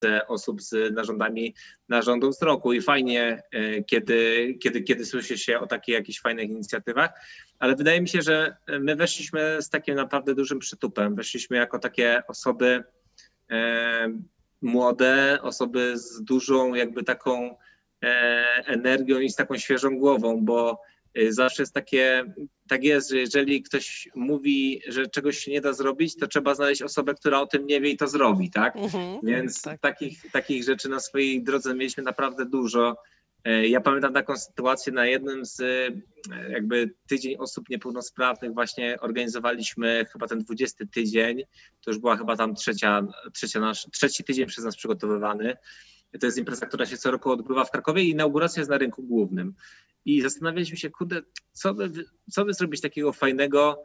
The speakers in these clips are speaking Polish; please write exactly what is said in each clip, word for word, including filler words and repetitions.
osób z narządami narządu wzroku i fajnie, kiedy, kiedy, kiedy słyszy się o takich jakichś fajnych inicjatywach, ale wydaje mi się, że my weszliśmy z takim naprawdę dużym przytupem. Weszliśmy jako takie osoby e, młode, osoby z dużą jakby taką e, energią i z taką świeżą głową, bo zawsze jest takie, tak jest, że jeżeli ktoś mówi, że czegoś się nie da zrobić, to trzeba znaleźć osobę, która o tym nie wie i to zrobi, tak? Mhm, Więc tak. Takich, takich rzeczy na swojej drodze mieliśmy naprawdę dużo. Ja pamiętam taką sytuację na jednym z jakby tydzień osób niepełnosprawnych, właśnie organizowaliśmy chyba ten dwudziesty tydzień, to już była chyba tam trzecia, trzecia nasz, trzeci tydzień przez nas przygotowywany. To jest impreza, która się co roku odbywa w Krakowie i inauguracja jest na rynku głównym. I zastanawialiśmy się, kurde, co by, co by zrobić takiego fajnego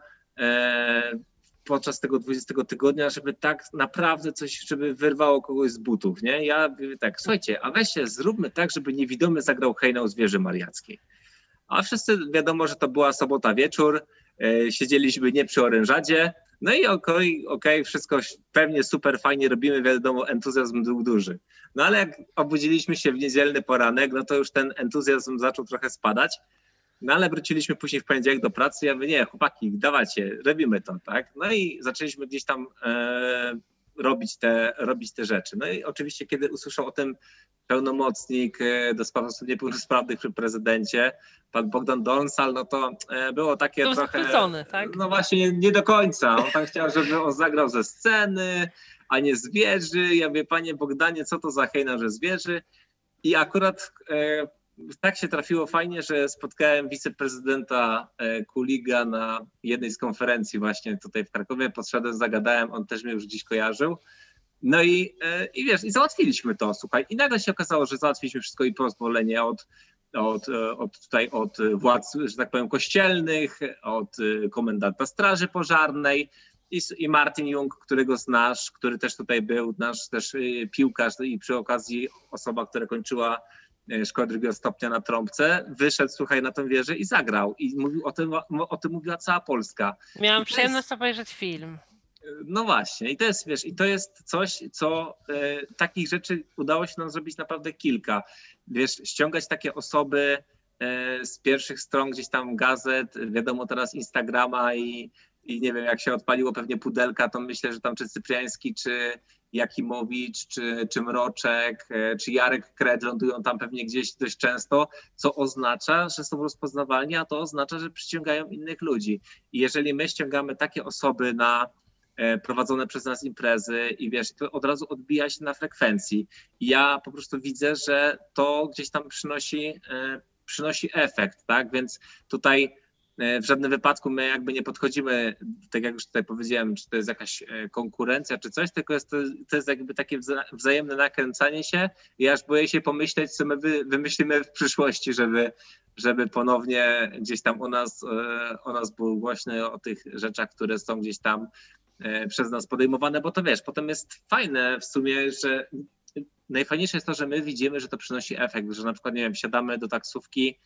e, podczas tego dwudziestego tygodnia, żeby tak naprawdę coś, żeby wyrwało kogoś z butów, nie? Ja mówię tak, słuchajcie, a weźcie, zróbmy tak, żeby niewidomy zagrał hejnał z Wieży Mariackiej. A wszyscy wiadomo, że to była sobota wieczór, e, siedzieliśmy nie przy orężadzie, no i okej, okay, okay, wszystko pewnie super fajnie robimy, wiadomo, entuzjazm był duży. No ale jak obudziliśmy się w niedzielny poranek, no to już ten entuzjazm zaczął trochę spadać. No ale wróciliśmy później w poniedziałek do pracy, ja mówię, nie, chłopaki, dawajcie, robimy to, tak? No i zaczęliśmy gdzieś tam e, robić, te, robić te rzeczy. No i oczywiście, kiedy usłyszał o tym pełnomocnik do spraw osób niepełnosprawnych przy prezydencie, pan Bogdan Donsal, no to było takie to trochę... Zachwycony, tak? No właśnie nie do końca. On tam chciał, żeby on zagrał ze sceny, a nie z wieży. Ja mówię, panie Bogdanie, co to za hejna, że z wieży? I akurat e, tak się trafiło fajnie, że spotkałem wiceprezydenta e, Kuliga na jednej z konferencji właśnie tutaj w Krakowie. Podszedłem, zagadałem, on też mnie już dziś kojarzył. No i, i wiesz, i załatwiliśmy to, słuchaj. I nagle się okazało, że załatwiliśmy wszystko i pozwolenie od, od, od tutaj od władz, że tak powiem, kościelnych, od komendanta Straży Pożarnej i, i Martin Jung, którego znasz, który też tutaj był, nasz też piłkarz i przy okazji osoba, która kończyła szkołę drugiego stopnia na trąbce, wyszedł, słuchaj, na tę wieżę i zagrał. I mówił o tym, o tym mówiła cała Polska. Miałam przyjemność obejrzeć film. No właśnie, i to jest, wiesz, i to jest coś, co e, takich rzeczy udało się nam zrobić naprawdę kilka. Wiesz, ściągać takie osoby e, z pierwszych stron gdzieś tam gazet, wiadomo teraz Instagrama i, i nie wiem, jak się odpaliło pewnie Pudelka, to myślę, że tam czy Cypriański, czy Jakimowicz, czy, czy Mroczek, e, czy Jarek Kret lądują tam pewnie gdzieś dość często, co oznacza, że są rozpoznawalni, a to oznacza, że przyciągają innych ludzi. I jeżeli my ściągamy takie osoby na prowadzone przez nas imprezy i wiesz, to od razu odbija się na frekwencji. I ja po prostu widzę, że to gdzieś tam przynosi, przynosi efekt, tak? Więc tutaj w żadnym wypadku my jakby nie podchodzimy, tak jak już tutaj powiedziałem, czy to jest jakaś konkurencja, czy coś, tylko jest to, to jest jakby takie wzajemne nakręcanie się i aż boję się pomyśleć, co my wymyślimy w przyszłości, żeby, żeby ponownie gdzieś tam u nas, o nas było głośno o tych rzeczach, które są gdzieś tam przez nas podejmowane, bo to wiesz, potem jest fajne w sumie, że najfajniejsze jest to, że my widzimy, że to przynosi efekt, że na przykład, nie wiem, wsiadamy do taksówki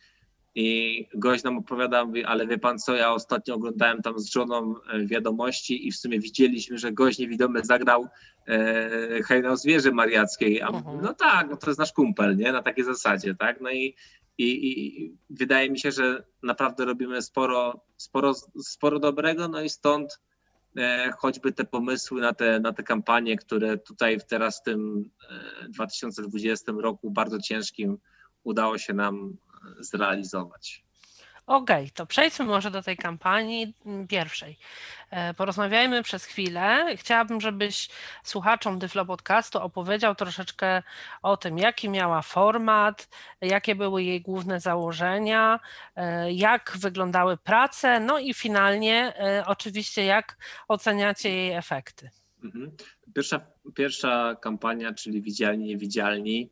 i gość nam opowiada, mówi, ale wie pan co, ja ostatnio oglądałem tam z żoną Wiadomości i w sumie widzieliśmy, że gość niewidomy zagrał e, hejnał z Wieży Mariackiej. A uh-huh. No tak, no to jest nasz kumpel, nie? Na takiej zasadzie, tak? No i, i, i wydaje mi się, że naprawdę robimy sporo, sporo, sporo dobrego, no i stąd choćby te pomysły na te, na te kampanie, które tutaj teraz w tym dwa tysiące dwudziestym roku bardzo ciężkim udało się nam zrealizować. Okej, okay, to przejdźmy może do tej kampanii pierwszej. Porozmawiajmy przez chwilę. Chciałabym, żebyś słuchaczom Tyflo Podcastu opowiedział troszeczkę o tym, jaki miała format, jakie były jej główne założenia, jak wyglądały prace, no i finalnie oczywiście jak oceniacie jej efekty. Pierwsza, pierwsza kampania, czyli Widzialni, Niewidzialni,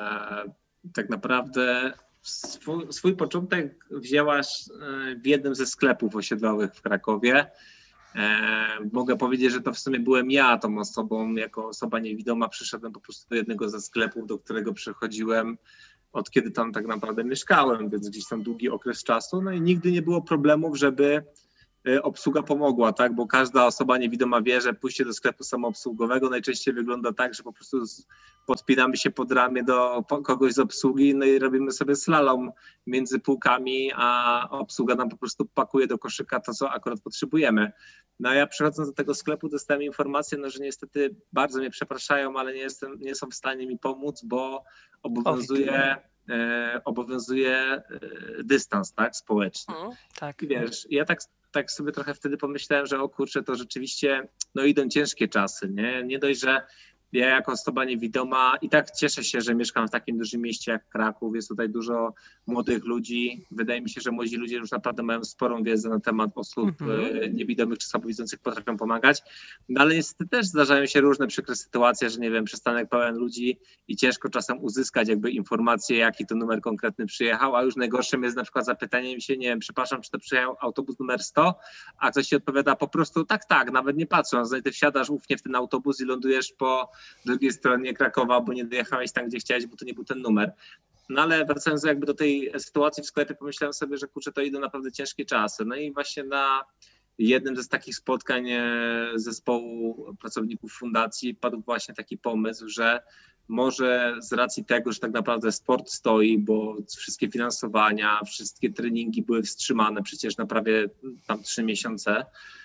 tak naprawdę Swój, swój początek wzięłaś w jednym ze sklepów osiedlowych w Krakowie. E, mogę powiedzieć, że to w sumie byłem ja tą osobą, jako osoba niewidoma przyszedłem po prostu do jednego ze sklepów, do którego przychodziłem od kiedy tam tak naprawdę mieszkałem, więc gdzieś tam długi okres czasu, no i nigdy nie było problemów, żeby obsługa pomogła, tak? Bo każda osoba niewidoma wie, że pójście do sklepu samoobsługowego najczęściej wygląda tak, że po prostu podpinamy się pod ramię do kogoś z obsługi, no i robimy sobie slalom między półkami, a obsługa nam po prostu pakuje do koszyka to, co akurat potrzebujemy. No a ja przychodząc do tego sklepu dostałem informację, no, że niestety bardzo mnie przepraszają, ale nie, jestem, nie są w stanie mi pomóc, bo obowiązuje... E, obowiązuje e, dystans, tak, społeczny. Mm, tak. I wiesz, ja tak, tak sobie trochę wtedy pomyślałem, że o kurczę, to rzeczywiście no idą ciężkie czasy, nie? Nie dość, że ja jako osoba niewidoma i tak cieszę się, że mieszkam w takim dużym mieście jak Kraków, jest tutaj dużo młodych ludzi. Wydaje mi się, że młodzi ludzie już naprawdę mają sporą wiedzę na temat osób mm-hmm. niewidomych czy słabowidzących, potrafią pomagać. No ale niestety też zdarzają się różne przykre sytuacje, że nie wiem, przystanek pełen ludzi i ciężko czasem uzyskać jakby informację, jaki to numer konkretny przyjechał, a już najgorszym jest na przykład zapytanie mi się, nie wiem, przepraszam, czy to przyjechał autobus numer sto, a ktoś ci odpowiada po prostu tak, tak, nawet nie patrząc, no i ty wsiadasz ufnie w ten autobus i lądujesz po drugiej stronie Krakowa, bo nie dojechałeś tam, gdzie chciałeś, bo to nie był ten numer. No ale wracając jakby do tej sytuacji w sklepie, pomyślałem sobie, że kurczę, to idą naprawdę ciężkie czasy. No i właśnie na jednym z takich spotkań zespołu pracowników fundacji padł właśnie taki pomysł, że może z racji tego, że tak naprawdę sport stoi, bo wszystkie finansowania, wszystkie treningi były wstrzymane przecież na prawie tam trzy miesiące,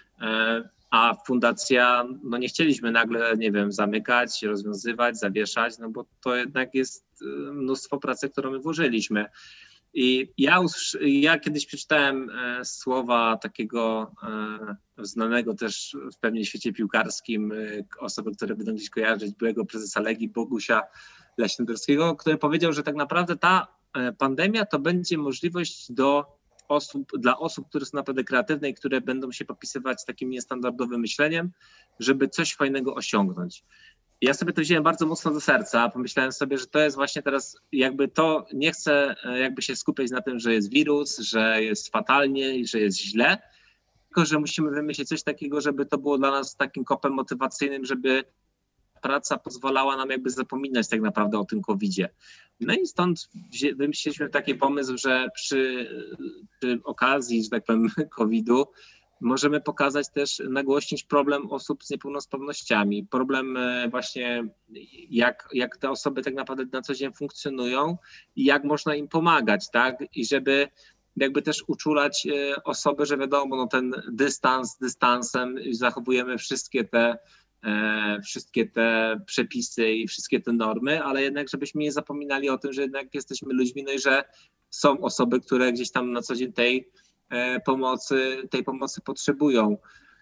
a fundacja, no nie chcieliśmy nagle, nie wiem, zamykać, rozwiązywać, zawieszać, no bo to jednak jest mnóstwo pracy, którą my włożyliśmy. I ja, ja kiedyś przeczytałem e, słowa takiego e, znanego też w pewnie świecie piłkarskim, e, osoby, które będą gdzieś kojarzyć, byłego prezesa Legii, Bogusia Leśnodorskiego, który powiedział, że tak naprawdę ta e, pandemia to będzie możliwość do osób, dla osób, które są naprawdę kreatywne i które będą się popisywać takim niestandardowym myśleniem, żeby coś fajnego osiągnąć. Ja sobie to wziąłem bardzo mocno do serca, pomyślałem sobie, że to jest właśnie teraz jakby to, nie chcę jakby się skupiać na tym, że jest wirus, że jest fatalnie i że jest źle, tylko że musimy wymyślić coś takiego, żeby to było dla nas takim kopem motywacyjnym, żeby praca pozwalała nam jakby zapominać tak naprawdę o tym kowidzie. No i stąd wymyśliliśmy taki pomysł, że przy, przy okazji, że tak powiem, kowidu możemy pokazać też, nagłośnić problem osób z niepełnosprawnościami. Problem właśnie, jak, jak te osoby tak naprawdę na co dzień funkcjonują i jak można im pomagać, tak? I żeby jakby też uczulać osoby, że wiadomo, no ten dystans dystansem, zachowujemy wszystkie te e, wszystkie te przepisy i wszystkie te normy, ale jednak żebyśmy nie zapominali o tym, że jednak jesteśmy ludźmi, no i że są osoby, które gdzieś tam na co dzień tej pomocy, tej pomocy potrzebują.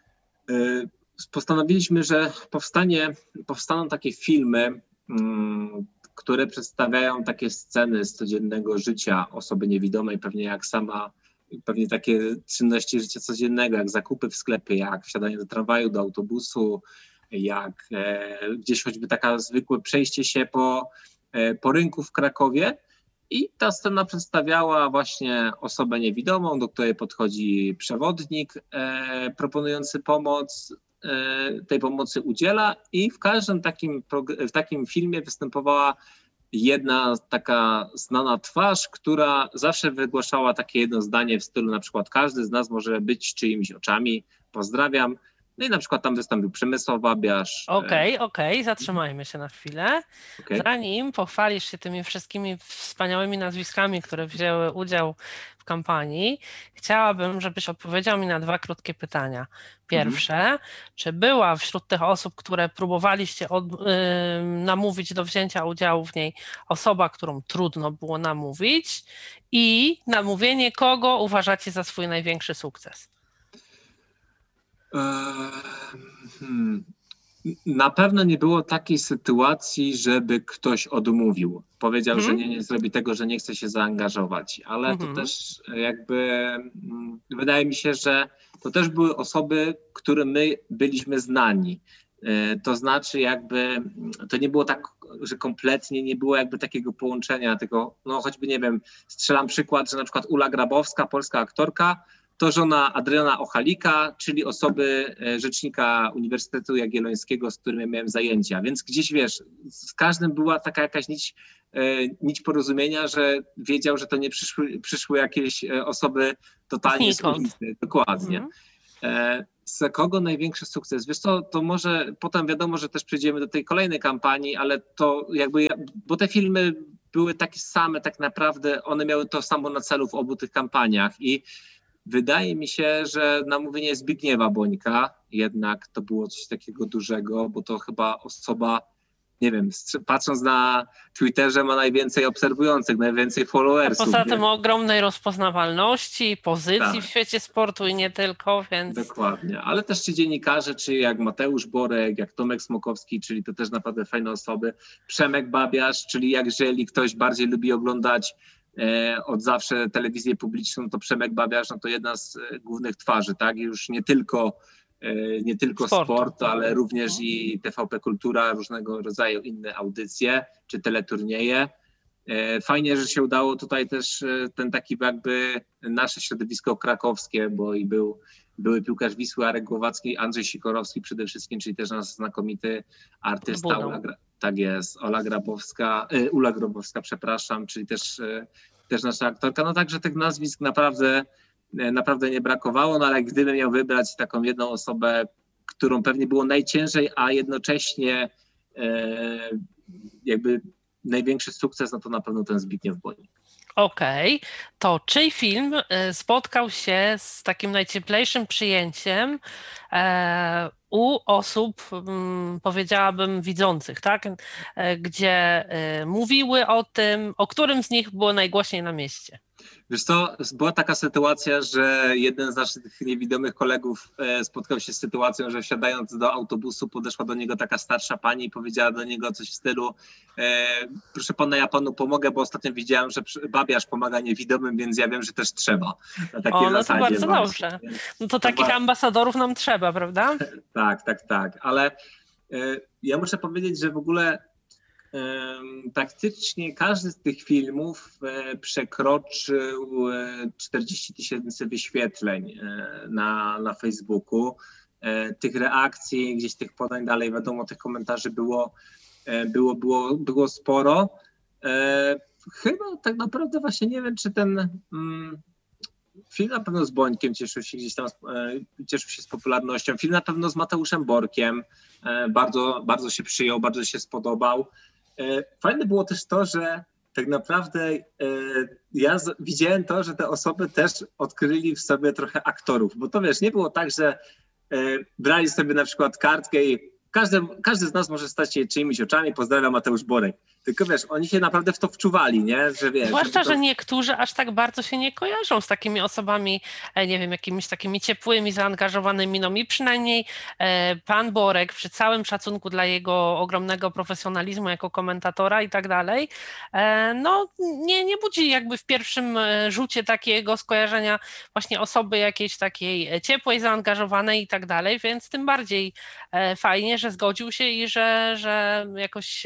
Postanowiliśmy, że powstanie, powstaną takie filmy, które przedstawiają takie sceny z codziennego życia osoby niewidomej, pewnie jak sama, pewnie takie czynności życia codziennego, jak zakupy w sklepie, jak wsiadanie do tramwaju, do autobusu, jak gdzieś choćby taka zwykłe przejście się po, po rynku w Krakowie. I ta scena przedstawiała właśnie osobę niewidomą, do której podchodzi przewodnik e, proponujący pomoc, e, tej pomocy udziela i w każdym takim, w takim filmie występowała jedna taka znana twarz, która zawsze wygłaszała takie jedno zdanie w stylu na przykład każdy z nas może być czyimiś oczami, pozdrawiam. No i na przykład tam wystąpił Przemysław Babiarz. Okej, okay, okej, okay. Zatrzymajmy się na chwilę. Okay. Zanim pochwalisz się tymi wszystkimi wspaniałymi nazwiskami, które wzięły udział w kampanii, chciałabym, żebyś odpowiedział mi na dwa krótkie pytania. Pierwsze, mhm. czy była wśród tych osób, które próbowaliście od, yy, namówić do wzięcia udziału w niej osoba, którą trudno było namówić i namówienie kogo uważacie za swój największy sukces? Hmm. Na pewno nie było takiej sytuacji, żeby ktoś odmówił. Powiedział, hmm. że nie, nie zrobi tego, że nie chce się zaangażować, ale hmm. to też jakby wydaje mi się, że to też były osoby, które my byliśmy znani. To znaczy jakby to nie było tak, że kompletnie nie było jakby takiego połączenia, tylko no choćby nie wiem, strzelam przykład, że na przykład Ula Grabowska, polska aktorka, to żona Adriana Ochalika, czyli osoby rzecznika Uniwersytetu Jagiellońskiego, z którym ja miałem zajęcia. Więc gdzieś, wiesz, z każdym była taka jakaś nić, nić porozumienia, że wiedział, że to nie przyszły, przyszły jakieś osoby totalnie z ulicy. Dokładnie. Mm. Za kogo największy sukces? Wiesz co, to może potem wiadomo, że też przejdziemy do tej kolejnej kampanii, ale to jakby, bo te filmy były takie same tak naprawdę, one miały to samo na celu w obu tych kampaniach i wydaje mi się, że namówienie Zbigniewa Bońka jednak to było coś takiego dużego, bo to chyba osoba, nie wiem, patrząc na Twitterze ma najwięcej obserwujących, najwięcej followersów. A poza tym ogromnej rozpoznawalności, pozycji tak. w świecie sportu i nie tylko, więc... Dokładnie, ale też ci dziennikarze, czy jak Mateusz Borek, jak Tomek Smokowski, czyli to też naprawdę fajne osoby, Przemek Babiarz, czyli jak jeżeli ktoś bardziej lubi oglądać e, od zawsze telewizję publiczną, to Przemek Babiarz, no to jedna z głównych twarzy, tak, już nie tylko nie tylko Sportu. sport, ale również i T V P Kultura, różnego rodzaju inne audycje czy teleturnieje. Fajnie, że się udało tutaj też ten taki jakby nasze środowisko krakowskie, bo i był były piłkarz Wisły Arek Głowacki, Andrzej Sikorowski przede wszystkim, czyli też nasz znakomity artysta, Ula, tak jest, Ola Grabowska, Ula Grabowska, przepraszam, czyli też, też nasza aktorka. No także tych nazwisk naprawdę naprawdę nie brakowało, no ale gdybym miał wybrać taką jedną osobę, którą pewnie było najciężej, a jednocześnie e, jakby największy sukces, no to na pewno ten Zbigniew Bońk. Okej, okay. To czyj film spotkał się z takim najcieplejszym przyjęciem e, u osób, m, powiedziałabym, widzących, tak? E, gdzie e, mówiły o tym, o którym z nich było najgłośniej na mieście? Wiesz co, była taka sytuacja, że jeden z naszych niewidomych kolegów spotkał się z sytuacją, że wsiadając do autobusu podeszła do niego taka starsza pani i powiedziała do niego coś w stylu e, proszę pana, ja panu pomogę, bo ostatnio widziałem, że Babiarz pomaga niewidomym, więc ja wiem, że też trzeba. Na takiej o, no zasadzie to bardzo właśnie. dobrze. No to takich to ambasadorów nam trzeba, prawda? tak, tak, tak. Ale e, ja muszę powiedzieć, że w ogóle praktycznie każdy z tych filmów przekroczył czterdzieści tysięcy wyświetleń na, na Facebooku. Tych reakcji, gdzieś tych podań dalej, wiadomo, tych komentarzy było, było, było, było sporo. Chyba tak naprawdę właśnie nie wiem, czy ten film na pewno z Bońkiem cieszył się gdzieś tam, cieszył się z popularnością. Film na pewno z Mateuszem Borkiem bardzo, bardzo się przyjął, bardzo się spodobał. Fajne było też to, że tak naprawdę ja widziałem to, że te osoby też odkryli w sobie trochę aktorów, bo to wiesz, nie było tak, że brali sobie na przykład kartkę i każdy, każdy z nas może stać się czyimiś oczami, pozdrawiam Mateusz Borek. Tylko wiesz, oni się naprawdę w to wczuwali, nie? Że wiesz, zwłaszcza, to... że niektórzy aż tak bardzo się nie kojarzą z takimi osobami, nie wiem, jakimiś takimi ciepłymi, zaangażowanymi. No mi przynajmniej pan Borek, przy całym szacunku dla jego ogromnego profesjonalizmu jako komentatora i tak dalej, no nie, nie budzi jakby w pierwszym rzucie takiego skojarzenia właśnie osoby jakiejś takiej ciepłej, zaangażowanej i tak dalej, więc tym bardziej fajnie, że zgodził się i że, że jakoś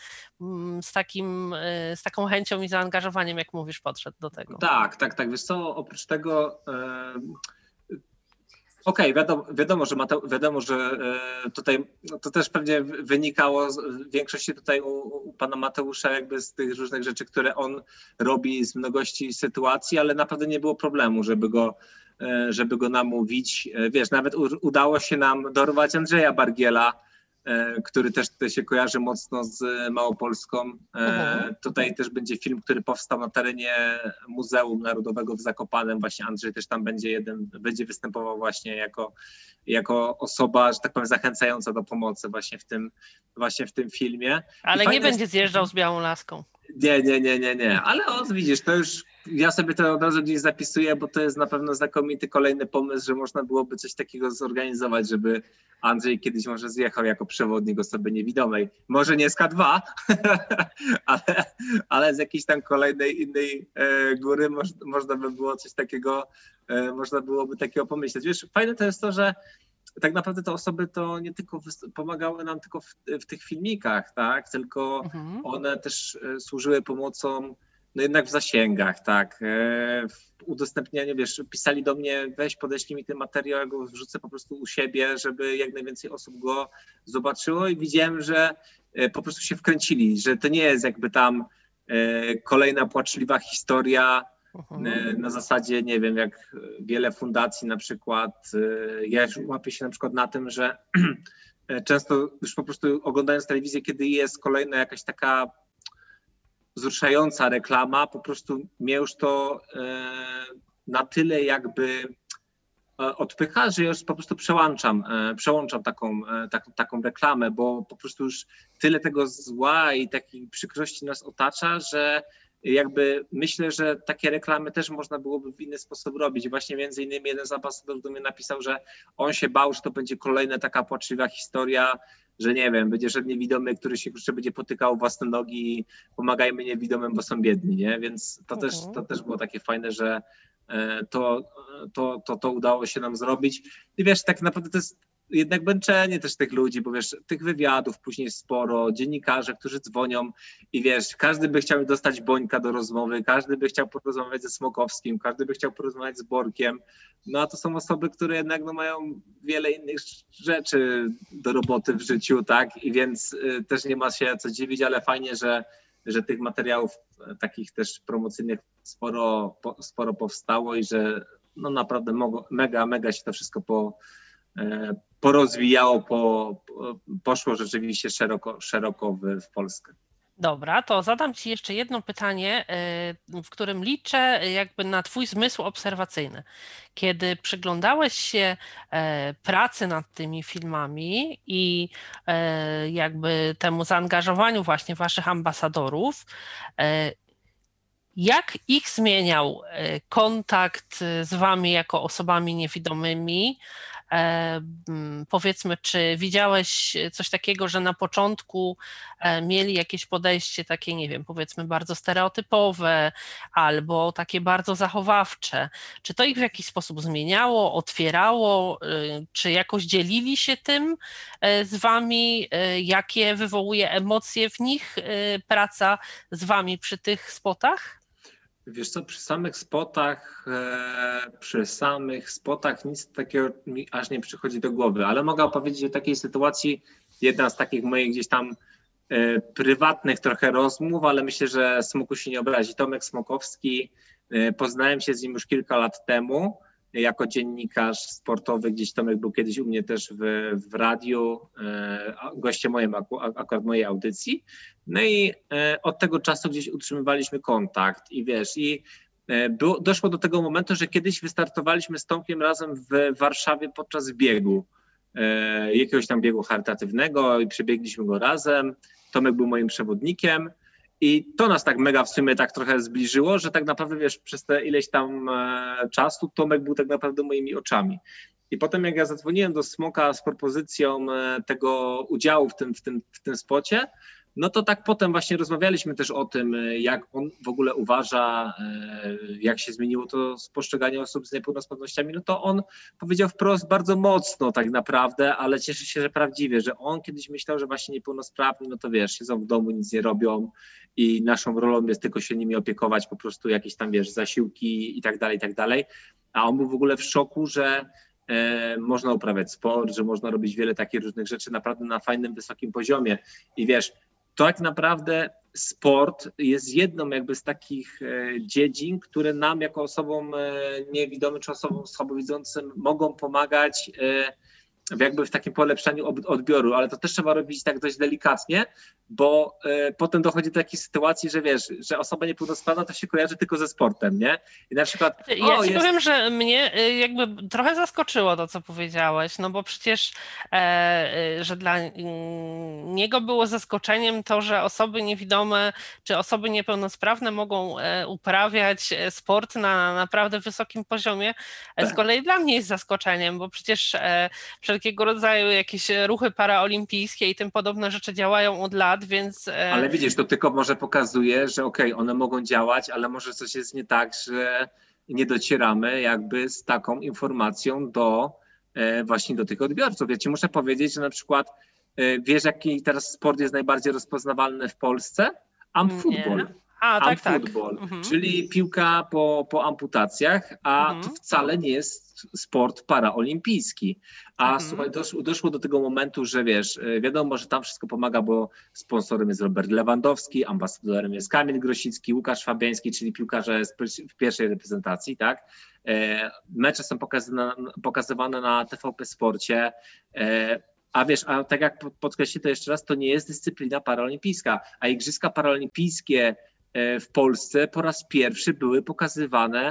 z takim, z taką chęcią i zaangażowaniem, jak mówisz, podszedł do tego. Tak, tak, tak. Wiesz co, oprócz tego yy, okej, okay, wiadomo, wiadomo, że, Mate, wiadomo, że yy, tutaj no to też pewnie wynikało z, w większości tutaj u, u pana Mateusza jakby z tych różnych rzeczy, które on robi z mnogości sytuacji, ale naprawdę nie było problemu, żeby go żeby go namówić. Wiesz, nawet udało się nam dorwać Andrzeja Bargiela, który też tutaj się kojarzy mocno z Małopolską. Mhm. Tutaj też będzie film, który powstał na terenie Muzeum Narodowego w Zakopanem. Właśnie Andrzej też tam będzie jeden, będzie występował właśnie jako, jako osoba, że tak powiem, zachęcająca do pomocy właśnie w tym, właśnie w tym filmie. Ale nie będzie jest... zjeżdżał z białą laską. Nie, nie, nie, nie, nie. Ale o, widzisz, to już ja sobie to od razu gdzieś zapisuję, bo to jest na pewno znakomity kolejny pomysł, że można byłoby coś takiego zorganizować, żeby Andrzej kiedyś może zjechał jako przewodnik osoby niewidomej. Może nie z K dwa, ale, ale z jakiejś tam kolejnej innej e, góry moż, można by było coś takiego, e, można byłoby takiego pomyśleć. Wiesz, fajne to jest to, że tak naprawdę te osoby to nie tylko pomagały nam tylko w, w tych filmikach, tak, tylko mhm. one też służyły pomocą no jednak w zasięgach, tak, w udostępnianiu, wiesz, pisali do mnie, weź podeślij mi ten materiał, ja go wrzucę po prostu u siebie, żeby jak najwięcej osób go zobaczyło i widziałem, że po prostu się wkręcili, że to nie jest jakby tam kolejna płaczliwa historia, Mhm. Na zasadzie, nie wiem, jak wiele fundacji na przykład, ja już łapię się na przykład na tym, że często już po prostu oglądając telewizję, kiedy jest kolejna jakaś taka wzruszająca reklama, po prostu mnie już to na tyle jakby odpycha, że już po prostu przełączam, przełączam taką, tak, taką reklamę, bo po prostu już tyle tego zła i takiej przykrości nas otacza, że jakby myślę, że takie reklamy też można byłoby w inny sposób robić. Właśnie między innymi jeden z ambasadorów do mnie napisał, że on się bał, że to będzie kolejna taka płaczliwa historia, że nie wiem, będzie żaden niewidomy, który się jeszcze będzie potykał własne nogi i pomagajmy niewidomym, bo są biedni, nie? Więc to, mhm. też, to też było takie fajne, że to, to, to, to udało się nam zrobić. I wiesz, tak naprawdę to jest jednak męczenie też tych ludzi, bo wiesz, tych wywiadów później sporo, dziennikarze, którzy dzwonią i wiesz, każdy by chciał dostać Bońka do rozmowy, każdy by chciał porozmawiać ze Smokowskim, każdy by chciał porozmawiać z Borkiem, no a to są osoby, które jednak no, mają wiele innych rzeczy do roboty w życiu, tak, i więc y, też nie ma się co dziwić, ale fajnie, że że tych materiałów takich też promocyjnych sporo, sporo powstało i że no naprawdę mega, mega się to wszystko po, porozwijało, po, poszło rzeczywiście szeroko, szeroko w, w Polskę. Dobra, to zadam Ci jeszcze jedno pytanie, w którym liczę jakby na Twój zmysł obserwacyjny. Kiedy przyglądałeś się pracy nad tymi filmami i jakby temu zaangażowaniu właśnie Waszych ambasadorów, jak ich zmieniał kontakt z Wami jako osobami niewidomymi? Powiedzmy, czy widziałeś coś takiego, że na początku mieli jakieś podejście takie, nie wiem, powiedzmy bardzo stereotypowe albo takie bardzo zachowawcze? Czy to ich w jakiś sposób zmieniało, otwierało, czy jakoś dzielili się tym z Wami? Jakie wywołuje emocje w nich praca z Wami przy tych spotach? Wiesz co, przy samych spotach, przy samych spotach nic takiego mi aż nie przychodzi do głowy, ale mogę opowiedzieć o takiej sytuacji, jedna z takich moich gdzieś tam prywatnych trochę rozmów, ale myślę, że Smoku się nie obrazi. Tomek Smokowski, poznałem się z nim już kilka lat temu jako dziennikarz sportowy, gdzieś Tomek był kiedyś u mnie też w, w radiu, gościem moim, akurat mojej audycji. No i od tego czasu gdzieś utrzymywaliśmy kontakt i wiesz, i było, doszło do tego momentu, że kiedyś wystartowaliśmy z Tomkiem razem w Warszawie podczas biegu, jakiegoś tam biegu charytatywnego i przebiegliśmy go razem. Tomek był moim przewodnikiem. I to nas tak mega w sumie tak trochę zbliżyło, że tak naprawdę wiesz, przez te ileś tam czasu Tomek był tak naprawdę moimi oczami. I potem jak ja zadzwoniłem do Smoka z propozycją tego udziału w tym, w tym, w tym spocie, no to tak potem właśnie rozmawialiśmy też o tym, jak on w ogóle uważa, jak się zmieniło to postrzeganie osób z niepełnosprawnościami, no to on powiedział wprost bardzo mocno tak naprawdę, ale cieszę się, że prawdziwie, że on kiedyś myślał, że właśnie niepełnosprawni, no to wiesz, siedzą w domu, nic nie robią i naszą rolą jest tylko się nimi opiekować, po prostu jakieś tam, wiesz, zasiłki i tak dalej, i tak dalej, a on był w ogóle w szoku, że e, można uprawiać sport, że można robić wiele takich różnych rzeczy naprawdę na fajnym, wysokim poziomie i wiesz, to tak naprawdę sport jest jedną jakby z takich dziedzin, które nam jako osobom niewidomym czy osobom słabowidzącym mogą pomagać jakby w takim polepszaniu odbioru, ale to też trzeba robić tak dość delikatnie, bo y, potem dochodzi do takiej sytuacji, że wiesz, że osoba niepełnosprawna to się kojarzy tylko ze sportem, nie? I na przykład... Ja o, ci jest... powiem, że mnie jakby trochę zaskoczyło to, co powiedziałeś, no bo przecież, e, że dla niego było zaskoczeniem to, że osoby niewidome czy osoby niepełnosprawne mogą uprawiać sport na naprawdę wysokim poziomie. Tak. Z kolei dla mnie jest zaskoczeniem, bo przecież e, wszelkiego rodzaju jakieś ruchy paraolimpijskie i tym podobne rzeczy działają od lat, więc... Ale widzisz, to tylko może pokazuje, że okej, okay, one mogą działać, ale może coś jest nie tak, że nie docieramy jakby z taką informacją do e, właśnie do tych odbiorców. Ja ci muszę powiedzieć, że na przykład e, wiesz, jaki teraz sport jest najbardziej rozpoznawalny w Polsce? Amfutbol. A, tak, tak. Football, Mhm. czyli piłka po, po amputacjach, a Mhm. to wcale nie jest sport paraolimpijski. A Mhm. słuchaj, doszło, doszło do tego momentu, że wiesz, wiadomo, że tam wszystko pomaga, bo sponsorem jest Robert Lewandowski, ambasadorem jest Kamil Grosicki, Łukasz Fabiański, czyli piłkarze w pierwszej reprezentacji, tak? Mecze są pokazywane, pokazywane na T V P Sporcie. A wiesz, a tak jak podkreślę to jeszcze raz, to nie jest dyscyplina paraolimpijska, a Igrzyska Paraolimpijskie w Polsce po raz pierwszy były pokazywane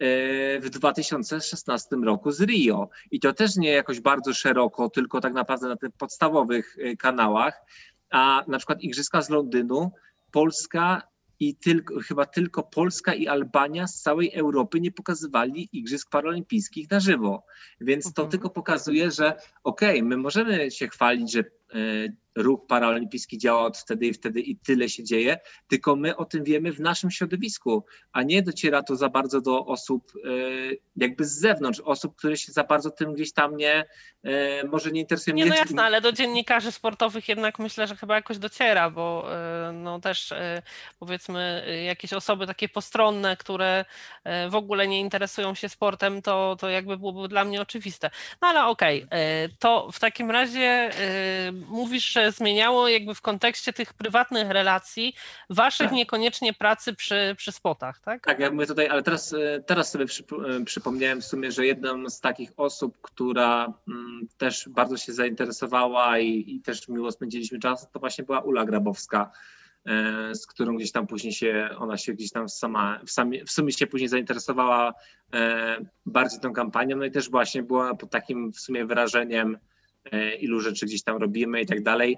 w dwa tysiące szesnastym roku z Rio. I to też nie jakoś bardzo szeroko, tylko tak naprawdę na tych podstawowych kanałach. A na przykład Igrzyska z Londynu, Polska i tylko, chyba tylko Polska i Albania z całej Europy nie pokazywali Igrzysk Paraolimpijskich na żywo. Więc to mhm. tylko pokazuje, że okej, okay, my możemy się chwalić, że y, ruch paraolimpijski działa od wtedy i wtedy i tyle się dzieje, tylko my o tym wiemy w naszym środowisku, a nie dociera to za bardzo do osób y, jakby z zewnątrz, osób, które się za bardzo tym gdzieś tam nie, y, może nie interesują. Nie, no jasne, ale do dziennikarzy sportowych jednak myślę, że chyba jakoś dociera, bo y, no też y, powiedzmy jakieś osoby takie postronne, które y, w ogóle nie interesują się sportem, to, to jakby byłoby dla mnie oczywiste. No ale okej, okay, to w takim razie y, mówisz, że zmieniało jakby w kontekście tych prywatnych relacji waszych tak. niekoniecznie pracy przy, przy spotach, tak? Tak, ja mówię tutaj, ale teraz, teraz sobie przyp- przypomniałem w sumie, że jedną z takich osób, która mm, też bardzo się zainteresowała i, i też miło spędziliśmy czas, to właśnie była Ula Grabowska, e, z którą gdzieś tam później się, ona się gdzieś tam sama, w, sami, w sumie się później zainteresowała e, bardziej tą kampanią, no i też właśnie była pod takim w sumie wyrażeniem ilu rzeczy gdzieś tam robimy i tak dalej.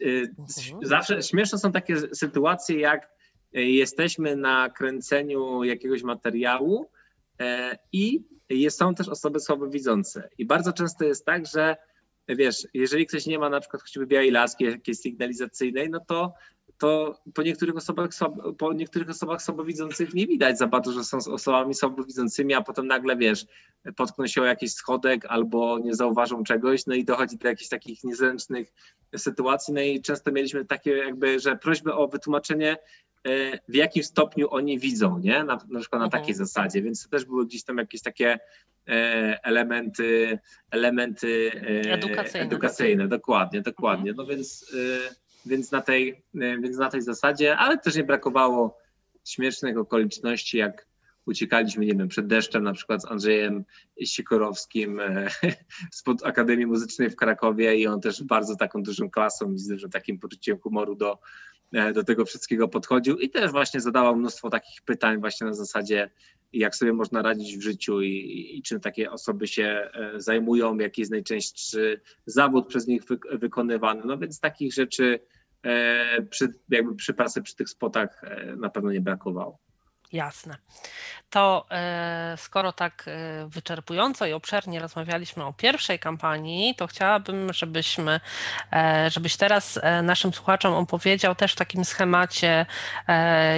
Zawsze śmieszne są takie sytuacje, jak jesteśmy na kręceniu jakiegoś materiału i są też osoby słabowidzące. I bardzo często jest tak, że wiesz, jeżeli ktoś nie ma na przykład choćby białej laski jakiejś sygnalizacyjnej, no to to po niektórych osobach po niektórych osobach słabowidzących nie widać za bardzo, że są osobami słabowidzącymi, a potem nagle, wiesz, potkną się o jakiś schodek albo nie zauważą czegoś, no i dochodzi do jakichś takich niezręcznych sytuacji, no i często mieliśmy takie jakby, że prośby o wytłumaczenie, w jakim stopniu oni widzą, nie? Na, na przykład na takiej mhm. zasadzie, więc to też były gdzieś tam jakieś takie elementy, elementy edukacyjne, edukacyjne dokładnie, dokładnie, mhm. no więc... Więc na, tej, więc na tej zasadzie, ale też nie brakowało śmiesznych okoliczności, jak uciekaliśmy, nie wiem, przed deszczem, na przykład z Andrzejem Sikorowskim spod Akademii Muzycznej w Krakowie i on też bardzo taką dużą klasą i z dużym takim poczuciem humoru do, do tego wszystkiego podchodził i też właśnie zadawał mnóstwo takich pytań właśnie na zasadzie, jak sobie można radzić w życiu i, i czym takie osoby się zajmują, jaki jest najczęstszy zawód przez nich wy, wykonywany. No więc takich rzeczy e, przy, jakby przy pracy przy tych spotach e, na pewno nie brakowało. Jasne. To e, skoro tak e, wyczerpująco i obszernie rozmawialiśmy o pierwszej kampanii, to chciałabym, żebyśmy, e, żebyś teraz e, naszym słuchaczom opowiedział też w takim schemacie e,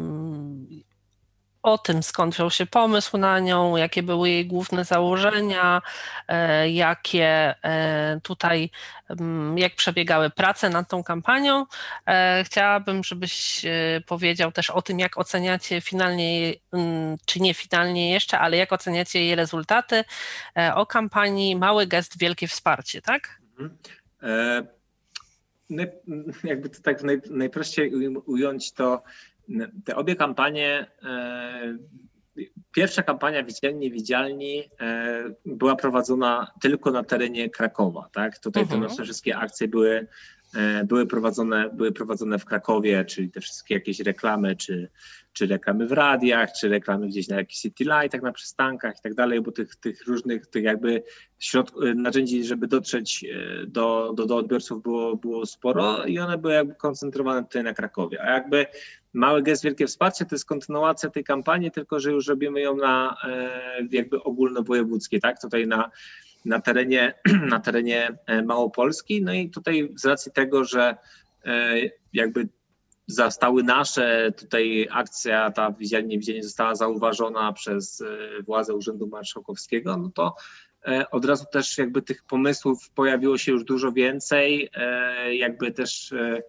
o tym, skąd wziął się pomysł na nią, jakie były jej główne założenia, jakie tutaj, jak przebiegały prace nad tą kampanią. Chciałabym, żebyś powiedział też o tym, jak oceniacie finalnie, czy nie finalnie jeszcze, ale jak oceniacie jej rezultaty, o kampanii Mały gest, wielkie wsparcie, tak? Mhm. E, jakby to tak naj, najprościej ująć to, te obie kampanie, pierwsza kampania Widzialni, Widzialni była prowadzona tylko na terenie Krakowa, tak? Tutaj uh-huh. te nasze wszystkie akcje były, były, prowadzone, były prowadzone w Krakowie, czyli te wszystkie jakieś reklamy, czy, czy reklamy w radiach, czy reklamy gdzieś na jakichś city lightach, na przystankach i tak dalej, bo tych, tych różnych tych jakby środków, narzędzi, żeby dotrzeć do, do, do odbiorców było, było sporo i one były jakby koncentrowane tutaj na Krakowie, a jakby Mały gest, wielkie wsparcie to jest kontynuacja tej kampanii, tylko że już robimy ją na jakby ogólnowojewódzkie, tak? Tutaj na, na, terenie, na terenie Małopolski. No i tutaj z racji tego, że jakby zostały nasze, tutaj akcja ta Widzialnie, Widzialnie została zauważona przez władze Urzędu Marszałkowskiego, no to od razu też jakby tych pomysłów pojawiło się już dużo więcej, jakby też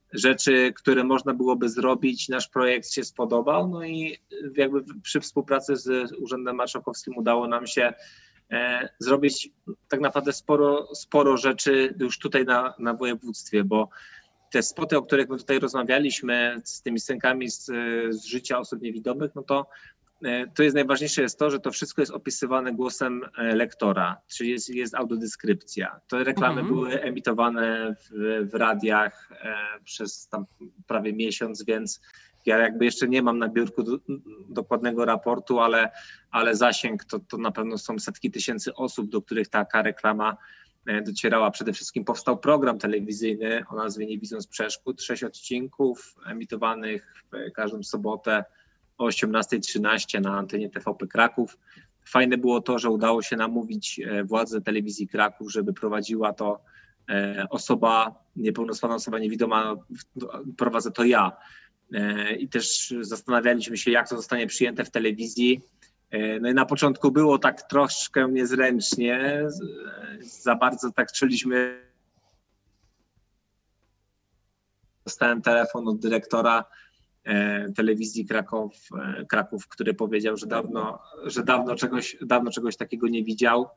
rzeczy, które można byłoby zrobić. Nasz projekt się spodobał, no i jakby przy współpracy z Urzędem Marszałkowskim udało nam się e, zrobić tak naprawdę sporo, sporo rzeczy już tutaj na, na województwie, bo te spoty, o których my tutaj rozmawialiśmy z tymi scenkami z, z życia osób niewidomych, no to to jest najważniejsze jest to, że to wszystko jest opisywane głosem lektora, czyli jest, jest audiodeskrypcja. Te reklamy mhm. były emitowane w, w radiach e, przez tam prawie miesiąc, więc ja jakby jeszcze nie mam na biurku do, dokładnego raportu, ale, ale zasięg to, to na pewno są setki tysięcy osób, do których taka reklama docierała. Przede wszystkim powstał program telewizyjny o nazwie Nie widząc przeszkód, sześć odcinków emitowanych w każdą sobotę o osiemnasta trzynaście na antenie T V P Kraków. Fajne było to, że udało się namówić władze telewizji Kraków, żeby prowadziła to osoba, niepełnosprawna osoba niewidoma, prowadzę to ja. I też zastanawialiśmy się, jak to zostanie przyjęte w telewizji. No i na początku było tak troszkę niezręcznie, za bardzo tak czuliśmy. Dostałem telefon od dyrektora telewizji Kraków, Kraków, który powiedział, że dawno, że dawno czegoś, dawno czegoś takiego nie widział.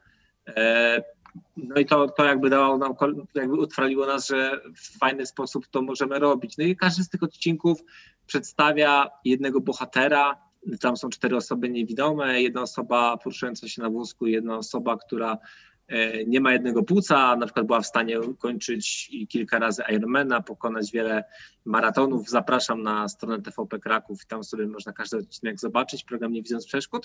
No i to, to jakby dało nam, jakby utrwaliło nas, że w fajny sposób to możemy robić. No i każdy z tych odcinków przedstawia jednego bohatera. Tam są cztery osoby niewidome, jedna osoba poruszająca się na wózku, jedna osoba, która nie ma jednego płuca, na przykład była w stanie kończyć i kilka razy Ironmana, pokonać wiele maratonów. Zapraszam na stronę T V P Kraków i tam sobie można każdy odcinek zobaczyć, program Nie widząc przeszkód.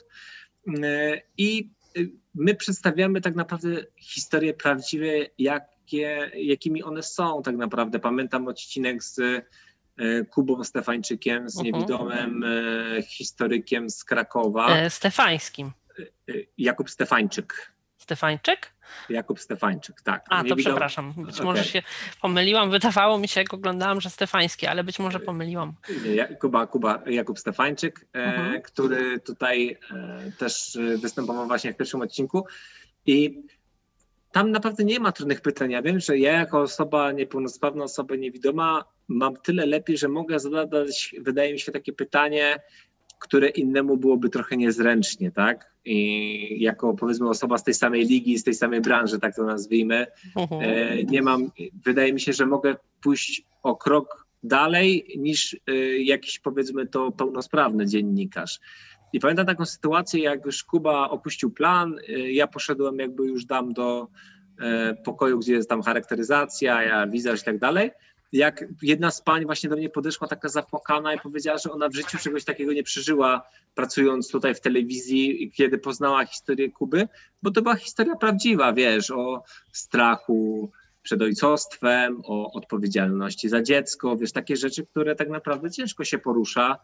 I my przedstawiamy tak naprawdę historie prawdziwe, jakie, jakimi one są tak naprawdę. Pamiętam odcinek z Kubą Stefańczykiem, z niewidomym uh-huh. historykiem z Krakowa. E, Stefańskim. Jakub Stefańczyk. Stefańczyk? Jakub Stefańczyk, tak. A, to widom... przepraszam, być okay. może się pomyliłam, wydawało mi się, jak oglądałam, że Stefański, ale być może pomyliłam. Kuba, Kuba Jakub Stefańczyk, mhm. e, który tutaj e, też występował właśnie w pierwszym odcinku i tam naprawdę nie ma trudnych pytań. Ja wiem, że ja jako osoba niepełnosprawna, osoba niewidoma mam tyle lepiej, że mogę zadać, wydaje mi się, takie pytanie, które innemu byłoby trochę niezręcznie, tak? I jako powiedzmy osoba z tej samej ligi, z tej samej branży, tak to nazwijmy, uh-huh. e, nie mam, wydaje mi się, że mogę pójść o krok dalej niż e, jakiś powiedzmy to pełnosprawny dziennikarz. I pamiętam taką sytuację, jak już Kuba opuścił plan, e, ja poszedłem jakby już dam do e, pokoju, gdzie jest tam charakteryzacja, ja wizaż i tak dalej. Jak jedna z pań właśnie do mnie podeszła taka zapłakana i powiedziała, że ona w życiu czegoś takiego nie przeżyła, pracując tutaj w telewizji, kiedy poznała historię Kuby, bo to była historia prawdziwa, wiesz, o strachu przed ojcostwem, o odpowiedzialności za dziecko, wiesz, takie rzeczy, które tak naprawdę ciężko się porusza.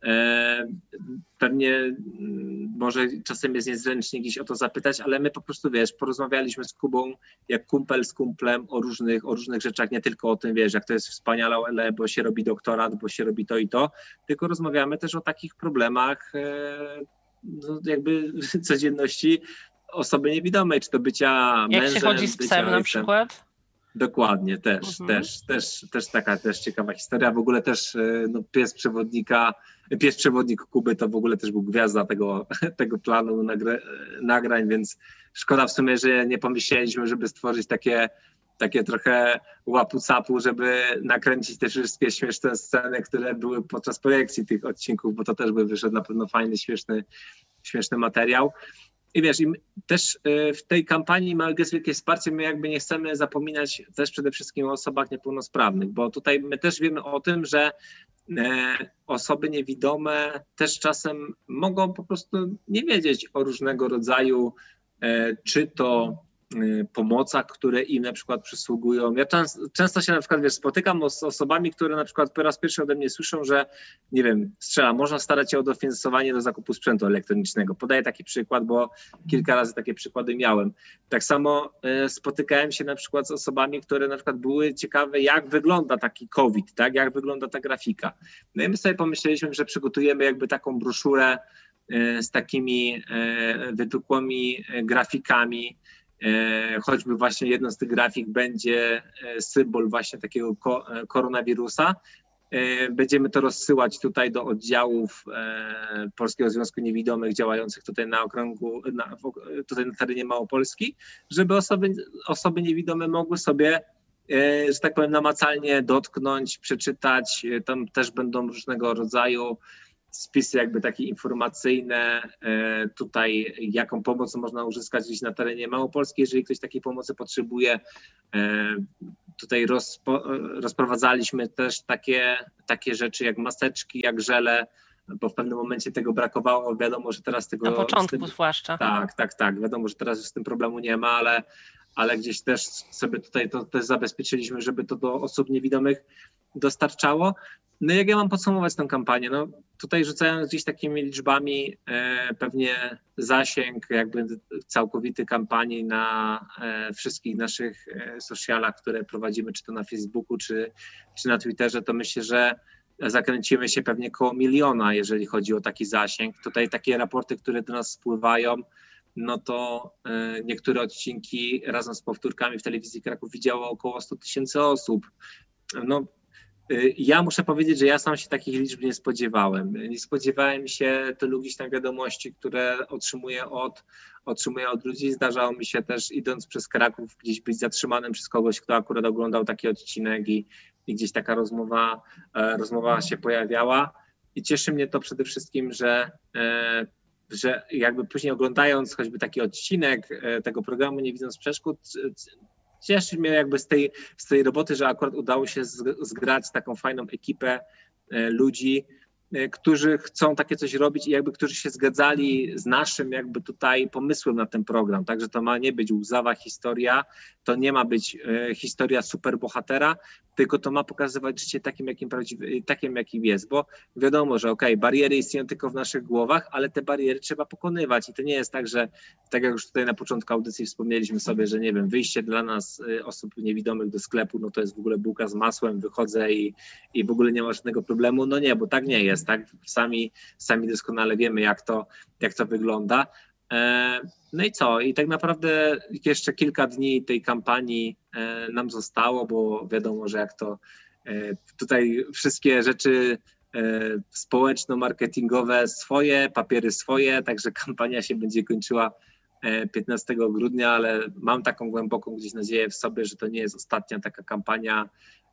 Pewnie może czasem jest niezręcznie gdzieś o to zapytać, ale my po prostu, wiesz, porozmawialiśmy z Kubą jak kumpel z kumplem o różnych, o różnych rzeczach, nie tylko o tym, wiesz, jak to jest wspaniale, bo się robi doktorat, bo się robi to i to, tylko rozmawiamy też o takich problemach no, jakby codzienności osoby niewidomej, czy to bycia mężem. Jak się chodzi z psem na przykład? Dokładnie, też, mhm. też, też, też taka też ciekawa historia. W ogóle też no, pies przewodnika, pies przewodnik Kuby to w ogóle też był gwiazda tego, tego planu nagra, nagrań, więc szkoda w sumie, że nie pomyśleliśmy, żeby stworzyć takie, takie trochę łapu-capu, żeby nakręcić te wszystkie śmieszne sceny, które były podczas projekcji tych odcinków, bo to też by wyszedł na pewno fajny, śmieszny, śmieszny materiał. I wiesz, i też w tej kampanii Mały Gest, Wielkie Wsparcie my jakby nie chcemy zapominać też przede wszystkim o osobach niepełnosprawnych, bo tutaj my też wiemy o tym, że osoby niewidome też czasem mogą po prostu nie wiedzieć o różnego rodzaju, czy to pomocach, które im na przykład przysługują. Ja często, często się na przykład wiesz, spotykam z osobami, które na przykład po raz pierwszy ode mnie słyszą, że nie wiem, strzela, można starać się o dofinansowanie do zakupu sprzętu elektronicznego. Podaję taki przykład, bo kilka razy takie przykłady miałem. Tak samo y, spotykałem się na przykład z osobami, które na przykład były ciekawe, jak wygląda taki COVID, tak, jak wygląda ta grafika. No i my sobie pomyśleliśmy, że przygotujemy jakby taką broszurę y, z takimi y, wypukłymi grafikami, choćby właśnie jedną z tych grafik będzie symbol właśnie takiego koronawirusa. Będziemy to rozsyłać tutaj do oddziałów Polskiego Związku Niewidomych działających tutaj na okręgu, na, tutaj na terenie Małopolski, żeby osoby, osoby niewidome mogły sobie, że tak powiem, namacalnie dotknąć, przeczytać. Tam też będą różnego rodzaju spisy jakby takie informacyjne, tutaj jaką pomoc można uzyskać gdzieś na terenie Małopolski, jeżeli ktoś takiej pomocy potrzebuje. Tutaj rozpo, rozprowadzaliśmy też takie, takie rzeczy jak maseczki, jak żele, bo w pewnym momencie tego brakowało. Wiadomo, że teraz tego... Na początku tym, zwłaszcza. Tak, tak, tak. Wiadomo, że teraz z tym problemu nie ma, ale, ale gdzieś też sobie tutaj to też zabezpieczyliśmy, żeby to do osób niewidomych dostarczało. No jak ja mam podsumować tę kampanię? No tutaj rzucając gdzieś takimi liczbami, e, pewnie zasięg jakby całkowity kampanii na e, wszystkich naszych e, socialach, które prowadzimy, czy to na Facebooku, czy, czy na Twitterze, to myślę, że zakręcimy się pewnie koło miliona, jeżeli chodzi o taki zasięg. Tutaj takie raporty, które do nas spływają, no to e, niektóre odcinki razem z powtórkami w telewizji Kraków widziało około sto tysięcy osób. No, ja muszę powiedzieć, że ja sam się takich liczb nie spodziewałem. Nie spodziewałem się tylu gdzieś tam wiadomości, które otrzymuję od, otrzymuję od ludzi. Zdarzało mi się też, idąc przez Kraków, gdzieś być zatrzymanym przez kogoś, kto akurat oglądał taki odcinek i, i gdzieś taka rozmowa, e, rozmowa się pojawiała. I cieszy mnie to przede wszystkim, że, e, że jakby później oglądając choćby taki odcinek e, tego programu Nie widząc przeszkód, cieszy mnie jakby z tej, z tej roboty, że akurat udało się zgrać taką fajną ekipę ludzi, którzy chcą takie coś robić i jakby którzy się zgadzali z naszym jakby tutaj pomysłem na ten program. Także to ma nie być łzawa historia, to nie ma być e, historia superbohatera, tylko to ma pokazywać życie takim, jakim, prawdziwy, takim, jakim jest, bo wiadomo, że okej, okay, bariery istnieją tylko w naszych głowach, ale te bariery trzeba pokonywać i to nie jest tak, że tak jak już tutaj na początku audycji wspomnieliśmy sobie, że nie wiem, wyjście dla nas osób niewidomych do sklepu, no to jest w ogóle bułka z masłem, wychodzę i, i w ogóle nie ma żadnego problemu. No nie, bo tak nie jest, tak? Sami, sami doskonale wiemy, jak to, jak to wygląda. No i co? I tak naprawdę jeszcze kilka dni tej kampanii nam zostało, bo wiadomo, że jak to tutaj wszystkie rzeczy społeczno-marketingowe swoje, papiery swoje, także kampania się będzie kończyła piętnastego grudnia, ale mam taką głęboką gdzieś nadzieję w sobie, że to nie jest ostatnia taka kampania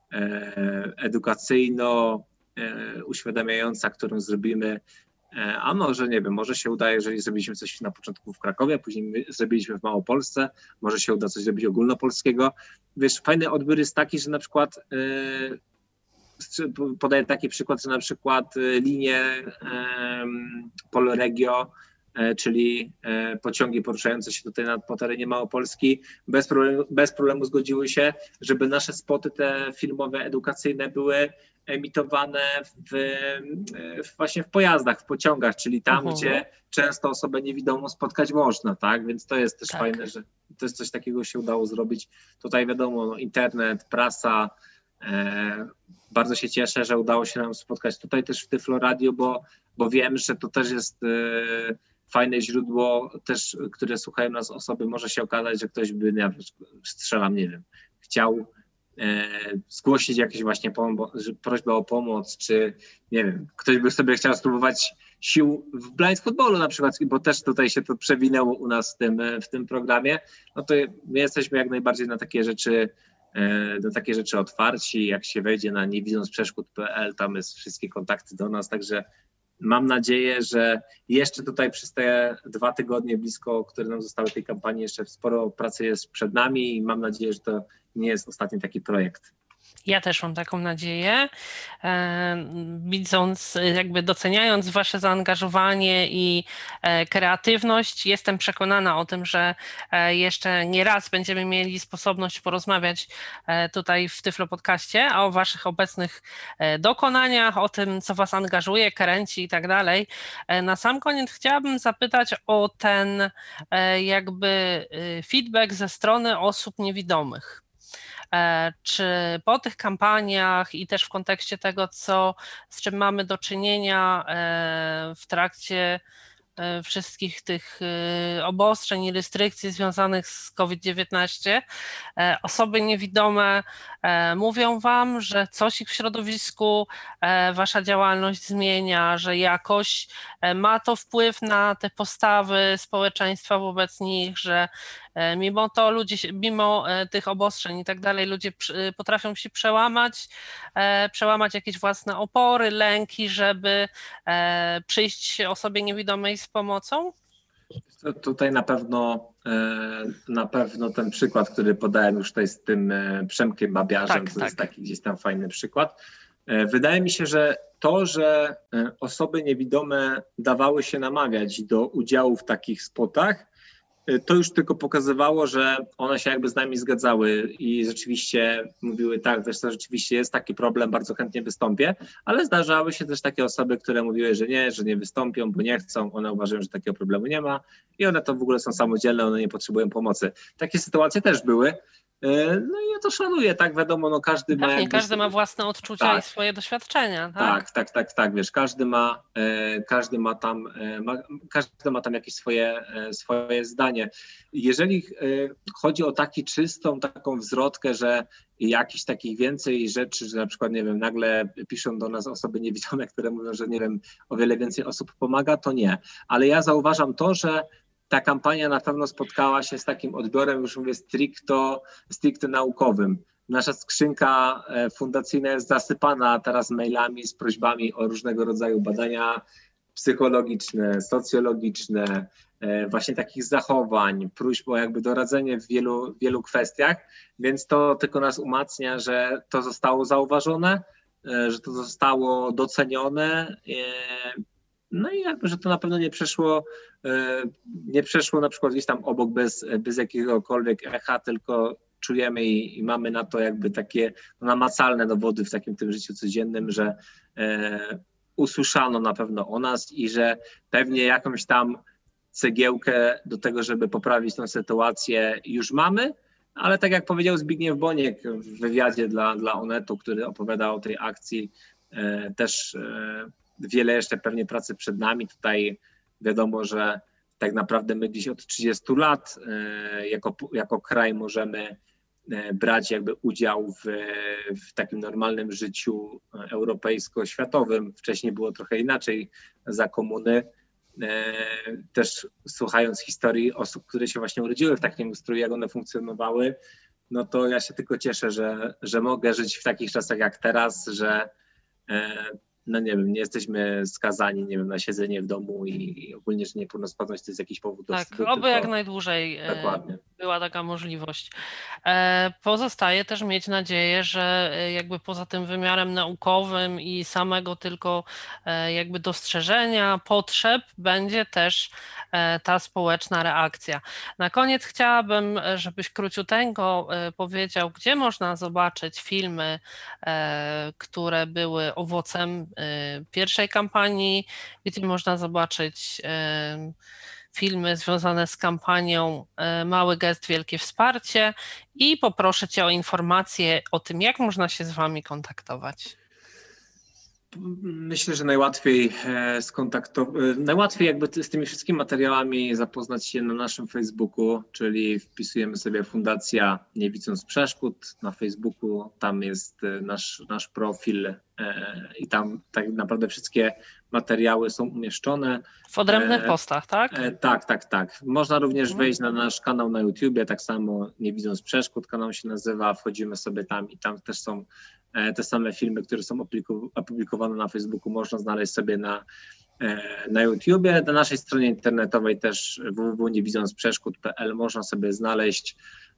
edukacyjno uświadamiająca, którą zrobimy. A może, nie wiem, może się uda, jeżeli zrobiliśmy coś na początku w Krakowie, później zrobiliśmy w Małopolsce, może się uda coś zrobić ogólnopolskiego. Wiesz, fajny odbiór jest taki, że na przykład yy, podaję taki przykład, że na przykład linie yy, Polregio, yy, czyli yy, pociągi poruszające się tutaj na, po terenie Małopolski, bez problemu, bez problemu zgodziły się, żeby nasze spoty te filmowe, edukacyjne były emitowane w, w właśnie w pojazdach, w pociągach, czyli tam, uh-huh. gdzie często osobę niewidomą spotkać można, tak? Więc to jest też tak. Fajne, że to jest coś takiego się udało zrobić. Tutaj wiadomo, no, internet, prasa, e, bardzo się cieszę, że udało się nam spotkać tutaj też w Tyflo Radio, bo, bo wiem, że to też jest e, fajne źródło, też, które słuchają nas osoby, może się okazać, że ktoś by, nie, strzelam, nie wiem, chciał zgłosić jakieś właśnie pom- prośbę o pomoc, czy nie wiem, ktoś by sobie chciał spróbować sił w blind footballu na przykład, bo też tutaj się to przewinęło u nas w tym, w tym programie, no to my jesteśmy jak najbardziej na takie rzeczy, na takie rzeczy otwarci. Jak się wejdzie na niewidzonsprzeszkód kropka pe el, tam jest wszystkie kontakty do nas, także mam nadzieję, że jeszcze tutaj przez te dwa tygodnie blisko, które nam zostały tej kampanii, jeszcze sporo pracy jest przed nami i mam nadzieję, że to nie jest ostatni taki projekt. Ja też mam taką nadzieję, widząc, jakby doceniając wasze zaangażowanie i kreatywność, jestem przekonana o tym, że jeszcze nie raz będziemy mieli sposobność porozmawiać tutaj w Tyflo Podcaście, a o waszych obecnych dokonaniach, o tym, co was angażuje, kręci i tak dalej. Na sam koniec chciałabym zapytać o ten jakby feedback ze strony osób niewidomych. Czy po tych kampaniach i też w kontekście tego, co, z czym mamy do czynienia w trakcie wszystkich tych obostrzeń i restrykcji związanych z kowid dziewiętnaście, osoby niewidome mówią wam, że coś ich w środowisku, wasza działalność zmienia, że jakoś ma to wpływ na te postawy społeczeństwa wobec nich, że mimo to ludzie, mimo tych obostrzeń i tak dalej, ludzie potrafią się przełamać, przełamać jakieś własne opory, lęki, żeby przyjść osobie niewidomej z pomocą? To tutaj na pewno na pewno ten przykład, który podałem już tutaj z tym Przemkiem Babiarzem, tak, to tak. jest taki gdzieś tam fajny przykład. Wydaje mi się, że to, że osoby niewidome dawały się namawiać do udziału w takich spotach, to już tylko pokazywało, że one się jakby z nami zgadzały i rzeczywiście mówiły tak, wiesz co, rzeczywiście jest taki problem, bardzo chętnie wystąpię, ale zdarzały się też takie osoby, które mówiły, że nie, że nie wystąpią, bo nie chcą, one uważają, że takiego problemu nie ma i one to w ogóle są samodzielne, one nie potrzebują pomocy. Takie sytuacje też były. No i ja to szanuję, tak wiadomo, no każdy Pewnie, ma... Jakby... każdy ma własne odczucia tak. i swoje doświadczenia, tak? Tak, tak, tak, tak, wiesz, każdy ma, każdy ma tam, ma, każdy ma tam jakieś swoje, swoje zdanie. Jeżeli chodzi o taki czystą taką wzrodkę, że jakichś takich więcej rzeczy, że na przykład, nie wiem, nagle piszą do nas osoby niewidome, które mówią, że nie wiem, o wiele więcej osób pomaga, to nie. Ale ja zauważam to, że ta kampania na pewno spotkała się z takim odbiorem, już mówię, stricto, stricte naukowym. Nasza skrzynka fundacyjna jest zasypana teraz mailami z prośbami o różnego rodzaju badania psychologiczne, socjologiczne, właśnie takich zachowań, próśb o jakby doradzenie w wielu, wielu kwestiach, więc to tylko nas umacnia, że to zostało zauważone, że to zostało docenione. No i jakby, że to na pewno nie przeszło, nie przeszło na przykład gdzieś tam obok bez, bez jakiegokolwiek echa, tylko czujemy i, i mamy na to jakby takie namacalne dowody w takim tym życiu codziennym, że e, usłyszano na pewno o nas i że pewnie jakąś tam cegiełkę do tego, żeby poprawić tę sytuację już mamy, ale tak jak powiedział Zbigniew Boniek w wywiadzie dla, dla Onetu, który opowiadał o tej akcji, e, też e, wiele jeszcze pewnie pracy przed nami. Tutaj wiadomo, że tak naprawdę my gdzieś od trzydziestu lat e, jako, jako kraj możemy brać jakby udział w, w takim normalnym życiu europejsko-światowym. Wcześniej było trochę inaczej za komuny. Też słuchając historii osób, które się właśnie urodziły w takim ustroju, jak one funkcjonowały, no to ja się tylko cieszę, że, że mogę żyć w takich czasach jak teraz, że no nie wiem, nie jesteśmy skazani, nie wiem, na siedzenie w domu i, i ogólnie, że niepełnosprawność to jest jakiś powód do Tak, wstydu, oby tylko... jak najdłużej Dokładnie. była taka możliwość. Pozostaje też mieć nadzieję, że jakby poza tym wymiarem naukowym i samego tylko jakby dostrzeżenia potrzeb będzie też ta społeczna reakcja. Na koniec chciałabym, żebyś króciuteńko powiedział, gdzie można zobaczyć filmy, które były owocem pierwszej kampanii, gdzie można zobaczyć filmy związane z kampanią Mały Gest, Wielkie Wsparcie i poproszę Cię o informacje o tym, jak można się z Wami kontaktować. Myślę, że najłatwiej skontaktować, najłatwiej jakby z tymi wszystkimi materiałami zapoznać się na naszym Facebooku, czyli wpisujemy sobie Fundacja Nie Widząc Przeszkód na Facebooku, tam jest nasz, nasz profil i tam tak naprawdę wszystkie materiały są umieszczone. W odrębnych postach, tak? Tak, tak, tak. Można również wejść na nasz kanał na YouTubie, tak samo Nie Widząc Przeszkód kanał się nazywa, wchodzimy sobie tam i tam też są te same filmy, które są opublikowane na Facebooku, można znaleźć sobie na, na YouTubie. Na naszej stronie internetowej też w w w kropka nie widząc przeszkód kropka p l można sobie znaleźć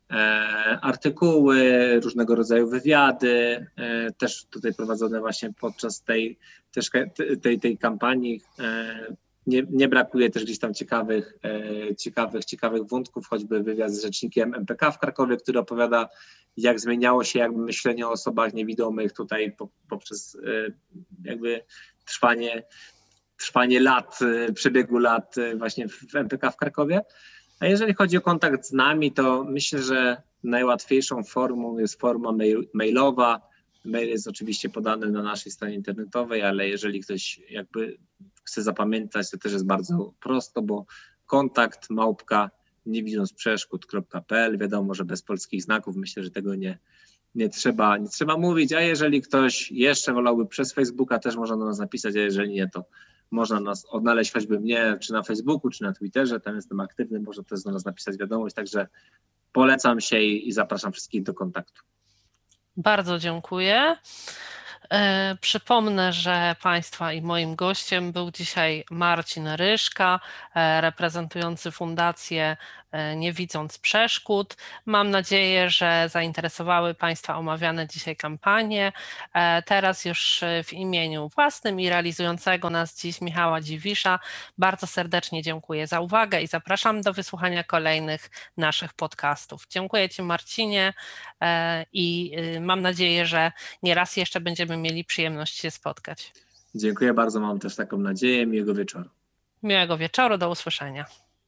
artykuły, różnego rodzaju wywiady, też tutaj prowadzone właśnie podczas tej, też tej, tej kampanii. Nie, nie brakuje też gdzieś tam ciekawych, ciekawych, ciekawych wątków, choćby wywiad z rzecznikiem M P K w Krakowie, który opowiada, jak zmieniało się jakby myślenie o osobach niewidomych tutaj poprzez jakby trwanie, trwanie lat, przebiegu lat właśnie w M P K w Krakowie. A jeżeli chodzi o kontakt z nami, to myślę, że najłatwiejszą formą jest forma mail, mailowa. Mail jest oczywiście podany na naszej stronie internetowej, ale jeżeli ktoś jakby chce zapamiętać, to też jest bardzo prosto, bo kontakt małpka nie widząc przeszkód kropka pe el, wiadomo, że bez polskich znaków, myślę, że tego nie, nie, trzeba, nie trzeba mówić, a jeżeli ktoś jeszcze wolałby przez Facebooka, też można do nas napisać, a jeżeli nie, to można nas odnaleźć choćby mnie, czy na Facebooku, czy na Twitterze, tam jestem aktywny, można też do nas napisać wiadomość, także polecam się i, i zapraszam wszystkich do kontaktu. Bardzo dziękuję. E, przypomnę, że Państwa i moim gościem był dzisiaj Marcin Ryszka, e, reprezentujący Fundację e, Nie Widząc Przeszkód. Mam nadzieję, że zainteresowały Państwa omawiane dzisiaj kampanie. E, teraz już w imieniu własnym i realizującego nas dziś Michała Dziwisza bardzo serdecznie dziękuję za uwagę i zapraszam do wysłuchania kolejnych naszych podcastów. Dziękuję Ci, Marcinie, e, i e, mam nadzieję, że nieraz jeszcze będziemy mieli przyjemność się spotkać. Dziękuję bardzo, mam też taką nadzieję. Miłego wieczoru. Miłego wieczoru, do usłyszenia.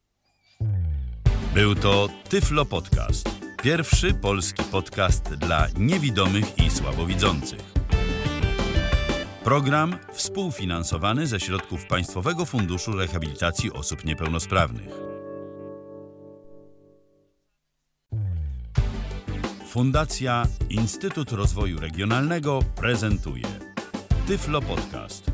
Był to Tyflo Podcast. Pierwszy polski podcast dla niewidomych i słabowidzących. Program współfinansowany ze środków Państwowego Funduszu Rehabilitacji Osób Niepełnosprawnych. Fundacja Instytut Rozwoju Regionalnego prezentuje Tyflo Podcast.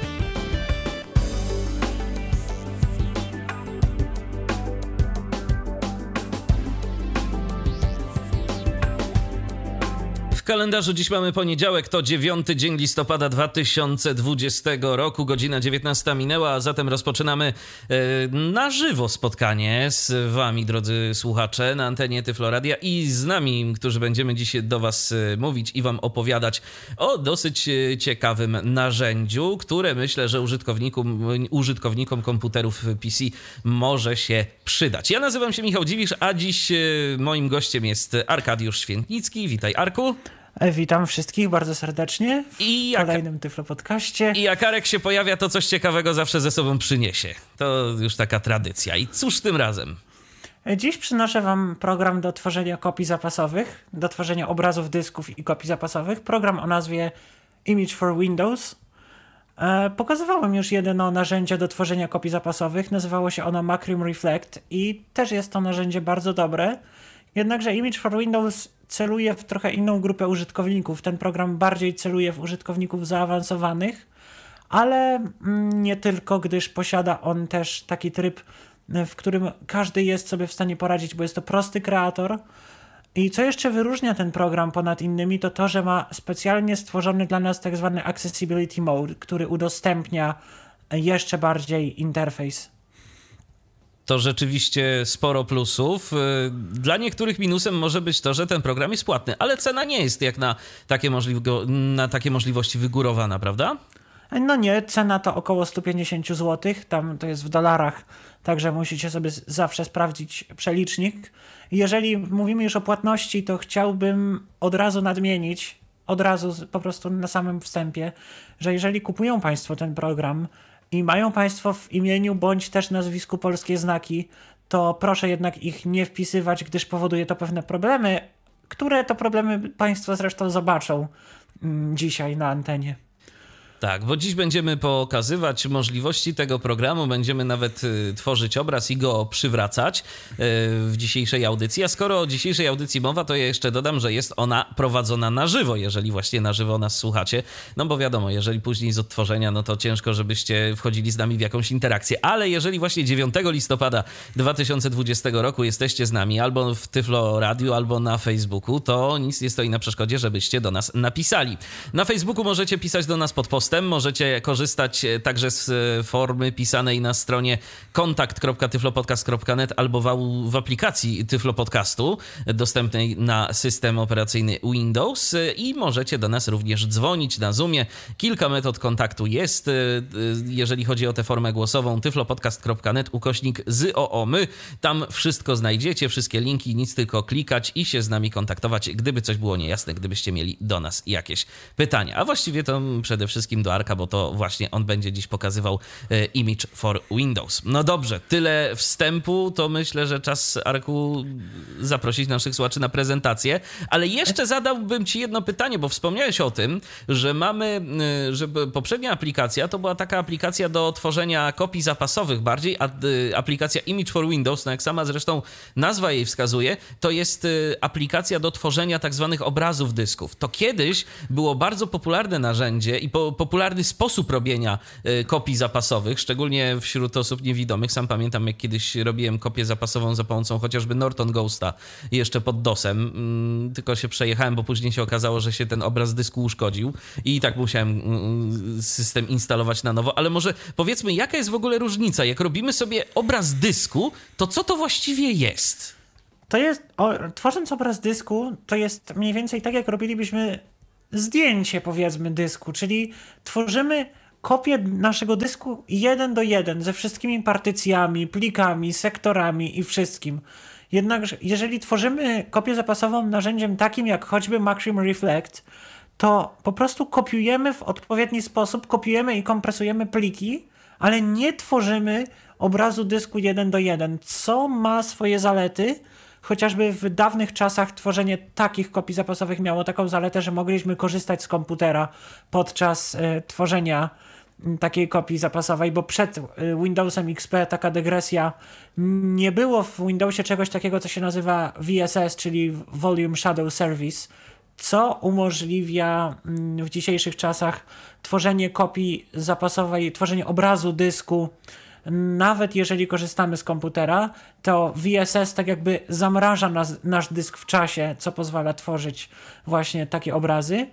W kalendarzu dziś mamy poniedziałek, to dziewiąty dzień listopada dwa tysiące dwudziestego roku, godzina dziewiętnasta minęła, a zatem rozpoczynamy e, na żywo spotkanie z wami, drodzy słuchacze, na antenie Tyflo Radia i z nami, którzy będziemy dziś do was mówić i wam opowiadać o dosyć ciekawym narzędziu, które myślę, że użytkownikom, użytkownikom komputerów P C może się przydać. Ja nazywam się Michał Dziwisz, a dziś moim gościem jest Arkadiusz Świętnicki. Witaj, Arku. Witam wszystkich bardzo serdecznie w I jak, kolejnym Tyflo Podcaście. I jak Arek się pojawia, to coś ciekawego zawsze ze sobą przyniesie. To już taka tradycja. I cóż tym razem? Dziś przynoszę wam program do tworzenia kopii zapasowych, do tworzenia obrazów, dysków i kopii zapasowych. Program o nazwie Image for Windows. E, pokazywałem już jedno narzędzie do tworzenia kopii zapasowych. Nazywało się ono Macrium Reflect i też jest to narzędzie bardzo dobre. Jednakże Image for Windows celuje w trochę inną grupę użytkowników. Ten program bardziej celuje w użytkowników zaawansowanych, ale nie tylko, gdyż posiada on też taki tryb, w którym każdy jest sobie w stanie poradzić, bo jest to prosty kreator. I co jeszcze wyróżnia ten program ponad innymi, to to, że ma specjalnie stworzony dla nas tak zwany Accessibility Mode, który udostępnia jeszcze bardziej interfejs. To rzeczywiście sporo plusów. Dla niektórych minusem może być to, że ten program jest płatny, ale cena nie jest jak na takie, możliwe, na takie możliwości wygórowana, prawda? No nie, cena to około sto pięćdziesiąt złotych, tam to jest w dolarach, także musicie sobie zawsze sprawdzić przelicznik. Jeżeli mówimy już o płatności, to chciałbym od razu nadmienić, od razu po prostu na samym wstępie, że jeżeli kupują Państwo ten program i mają Państwo w imieniu bądź też nazwisku polskie znaki, to proszę jednak ich nie wpisywać, gdyż powoduje to pewne problemy, które to problemy Państwo zresztą zobaczą dzisiaj na antenie. Tak, bo dziś będziemy pokazywać możliwości tego programu, będziemy nawet y, tworzyć obraz i go przywracać y, w dzisiejszej audycji. A skoro o dzisiejszej audycji mowa, to ja jeszcze dodam, że jest ona prowadzona na żywo, jeżeli właśnie na żywo nas słuchacie. No bo wiadomo, jeżeli później z odtworzenia, no to ciężko, żebyście wchodzili z nami w jakąś interakcję. Ale jeżeli właśnie dziewiątego listopada dwa tysiące dwudziestego roku jesteście z nami albo w Tyflo Radiu, albo na Facebooku, to nic nie stoi na przeszkodzie, żebyście do nas napisali. Na Facebooku możecie pisać do nas pod postem. Możecie korzystać także z formy pisanej na stronie kontakt kropka tyflopodcast kropka net albo w, w aplikacji Tyflo Podcastu dostępnej na system operacyjny Windows i możecie do nas również dzwonić na Zoomie. Kilka metod kontaktu jest, jeżeli chodzi o tę formę głosową, tyflopodcast kropka net ukośnik z o o my. Tam wszystko znajdziecie, wszystkie linki, nic tylko klikać i się z nami kontaktować, gdyby coś było niejasne, gdybyście mieli do nas jakieś pytania. A właściwie to przede wszystkim wszystkim do Arka, bo to właśnie on będzie dziś pokazywał Image for Windows. No dobrze, tyle wstępu, to myślę, że czas, Arku, zaprosić naszych słuchaczy na prezentację, ale jeszcze zadałbym ci jedno pytanie, bo wspomniałeś o tym, że mamy, że poprzednia aplikacja to była taka aplikacja do tworzenia kopii zapasowych bardziej, a aplikacja Image for Windows, no jak sama zresztą nazwa jej wskazuje, to jest aplikacja do tworzenia tak zwanych obrazów dysków. To kiedyś było bardzo popularne narzędzie i po, popularny sposób robienia kopii zapasowych, szczególnie wśród osób niewidomych. Sam pamiętam, jak kiedyś robiłem kopię zapasową za pomocą chociażby Norton Ghosta jeszcze pod dosem, tylko się przejechałem, bo później się okazało, że się ten obraz dysku uszkodził i tak musiałem system instalować na nowo, ale może powiedzmy, jaka jest w ogóle różnica? Jak robimy sobie obraz dysku, to co to właściwie jest? To jest, o, tworząc obraz dysku, to jest mniej więcej tak, jak robilibyśmy zdjęcie, powiedzmy, dysku, czyli tworzymy kopię naszego dysku jeden do jeden ze wszystkimi partycjami, plikami, sektorami i wszystkim. Jednak jeżeli tworzymy kopię zapasową narzędziem takim jak choćby Maximum Reflect, to po prostu kopiujemy w odpowiedni sposób, kopiujemy i kompresujemy pliki, ale nie tworzymy obrazu dysku jeden do jeden, co ma swoje zalety. Chociażby w dawnych czasach tworzenie takich kopii zapasowych miało taką zaletę, że mogliśmy korzystać z komputera podczas y, tworzenia y, takiej kopii zapasowej, bo przed y, Windowsem X P, taka dygresja, nie było w Windowsie czegoś takiego, co się nazywa V S S, czyli Volume Shadow Service, co umożliwia y, w dzisiejszych czasach tworzenie kopii zapasowej, tworzenie obrazu dysku. Nawet jeżeli korzystamy z komputera, to V S S tak jakby zamraża nas, nasz dysk w czasie, co pozwala tworzyć właśnie takie obrazy.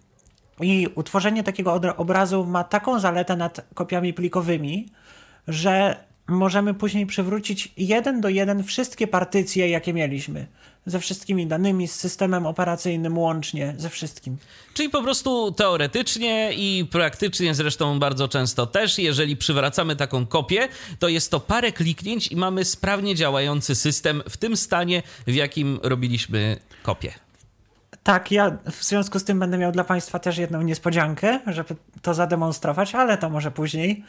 I utworzenie takiego obrazu ma taką zaletę nad kopiami plikowymi, że możemy później przywrócić jeden do jeden wszystkie partycje, jakie mieliśmy. Ze wszystkimi danymi, z systemem operacyjnym łącznie, ze wszystkim. Czyli po prostu teoretycznie i praktycznie zresztą bardzo często też, jeżeli przywracamy taką kopię, to jest to parę kliknięć i mamy sprawnie działający system w tym stanie, w jakim robiliśmy kopię. Tak, ja w związku z tym będę miał dla Państwa też jedną niespodziankę, żeby to zademonstrować, ale to może później.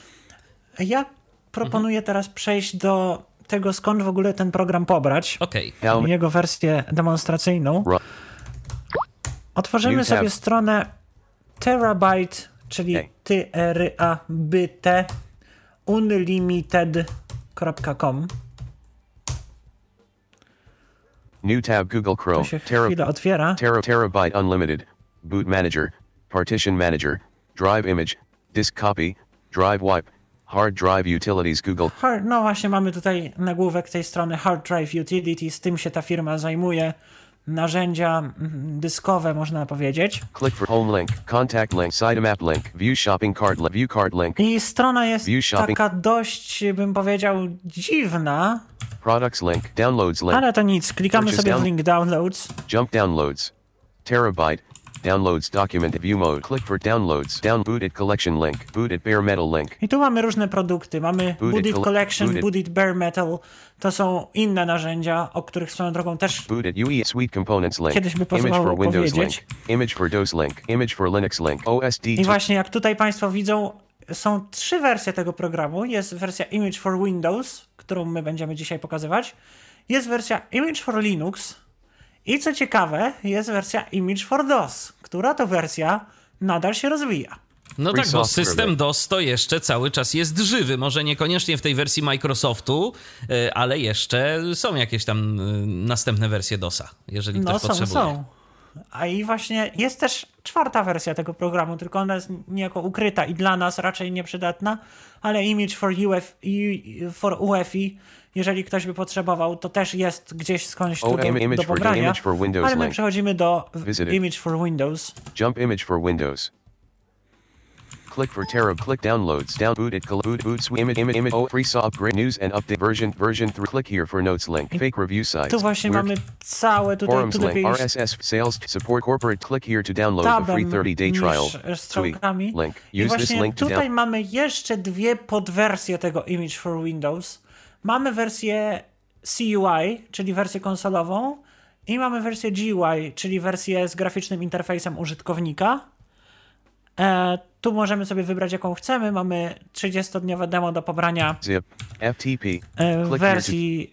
Ja proponuję mhm. teraz przejść do tego, skąd w ogóle ten program pobrać. Okay. Jego wersję demonstracyjną. Otworzymy sobie stronę Terabyte, czyli T R A B T unlimited kropka com. New tab Google Chrome. To się chwilę otwiera. Tera, Terabyte Unlimited. Boot Manager. Partition Manager. Drive Image. Disk Copy. Drive Wipe. Hard Drive Utilities Google. Hard, no właśnie mamy tutaj nagłówek tej strony Hard Drive Utilities, tym się ta firma zajmuje. Narzędzia dyskowe, można powiedzieć. Click for home link, contact link, sitemap link, view shopping cart, view cart link. I strona jest taka dość, bym powiedział, dziwna. Products link, downloads link. Ale to nic, klikamy sobie down- w link downloads. Jump downloads. Terabyte. Downloads document view mode. Click for downloads. Down booted collection link. Booted bare metal link. I tu mamy różne produkty. Mamy Booted, booted Collection, booted. booted Bare Metal. To są inne narzędzia, o których swoją drogą też Booted U E Suite Components link. Kiedyś by pozwalało Image for Windows powiedzieć. link. Image for DOS link. Image for Linux link. O S D. I właśnie jak tutaj Państwo widzą, są trzy wersje tego programu. Jest wersja Image for Windows, którą my będziemy dzisiaj pokazywać. Jest wersja Image for Linux. I co ciekawe, jest wersja Image for DOS, która to wersja nadal się rozwija. No tak, bo system DOS to jeszcze cały czas jest żywy. Może niekoniecznie w tej wersji Microsoftu, ale jeszcze są jakieś tam następne wersje DOSa, jeżeli ktoś no, są, potrzebuje. są. A i właśnie jest też czwarta wersja tego programu, tylko ona jest niejako ukryta i dla nas raczej nieprzydatna, ale Image for, U F, for U E F I, jeżeli ktoś by potrzebował, to też jest gdzieś skądś tu do, do pobrania, ale my przechodzimy do Image for Windows. Jump Image for Windows. Click for Terra. Click downloads. Down booted. Boot boot suite image image image. Oh, free saw upgrade news and update version version three. Click here for notes link. Fake review sites. Tu właśnie Weird. Mamy całe tutaj forums link. R S S sales support corporate. Click here to download the free thirty day trial. Link. Use this link to tutaj mamy jeszcze dwie podwersje tego Image for Windows. Mamy wersję C U I, czyli wersję konsolową, i mamy wersję G U I, czyli wersję z graficznym interfejsem użytkownika. E, tu możemy sobie wybrać, jaką chcemy. Mamy trzydziestodniowe demo do pobrania Zip. F T P. e, w Click wersji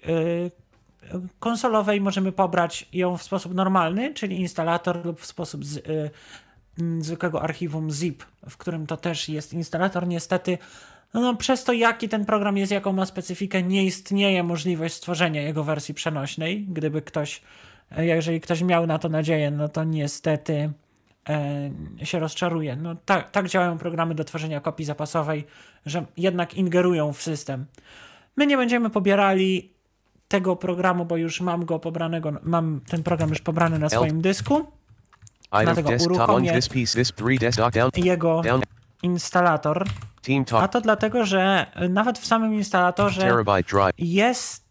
e, konsolowej. Możemy pobrać ją w sposób normalny, czyli instalator, lub w sposób z, e, zwykłego archiwum zip, w którym to też jest instalator. Niestety no, no, przez to, jaki ten program jest, jaką ma specyfikę, nie istnieje możliwość stworzenia jego wersji przenośnej. Gdyby ktoś, jeżeli ktoś miał na to nadzieję, no to niestety e, się rozczaruje. No, tak, tak działają programy do tworzenia kopii zapasowej, że jednak ingerują w system. My nie będziemy pobierali tego programu, bo już mam go pobranego, mam ten program już pobrany na swoim dysku. Item Dlatego desktop one uruchomię this piece this three desktop down jego down instalator. team A talk to dlatego, że nawet w samym instalatorze terabyte drive jest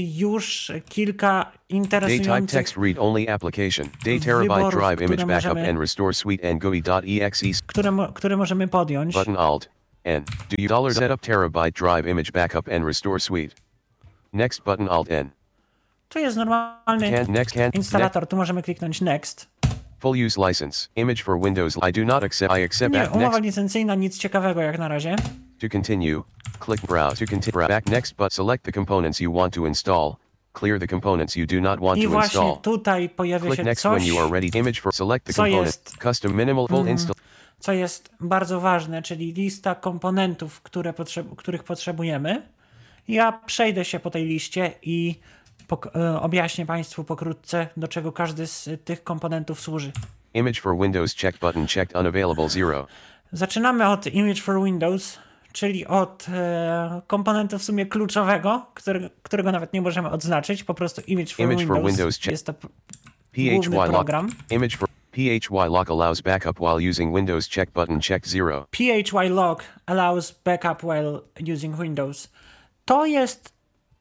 już kilka daytype interesujących text read only application day terabyte wyborów, drive image które backup możemy- and restore suite and G U I.exe które, mo- które możemy podjąć. button alt N do you dollar setup terabyte drive image backup and restore suite next button alt N Tu jest normalny can next can next, instalator, tu możemy kliknąć Next. full use license image for Windows I do not accept I accept Nie, back umowa next licencyjna, nic ciekawego jak na razie. to continue click browse to continue back next but select the components you want to install clear the components you do not want I to właśnie install tutaj pojawia click się next when coś, you are ready image for select the co component jest- custom minimal full Mm. install co jest bardzo ważne, czyli lista komponentów, które potrzeb- których potrzebujemy. Ja przejdę się po tej liście i pok- e, objaśnię Państwu pokrótce, do czego każdy z tych komponentów służy. image for Windows check button checked unavailable zero Zaczynamy od Image for Windows, czyli od e, komponentu w sumie kluczowego, który, którego nawet nie możemy odznaczyć, po prostu Image for Image for Windows. Windows check- Jest to p- P H główny Y lock program. image for P H Y lock allows backup while using Windows check button checked zero P H Y lock allows backup while using Windows. To jest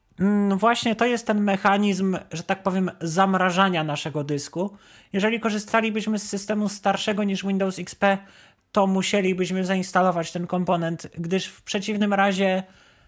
mm, właśnie to jest ten mechanizm, że tak powiem, zamrażania naszego dysku. Jeżeli korzystalibyśmy z systemu starszego niż Windows X P, to musielibyśmy zainstalować ten komponent, gdyż w przeciwnym razie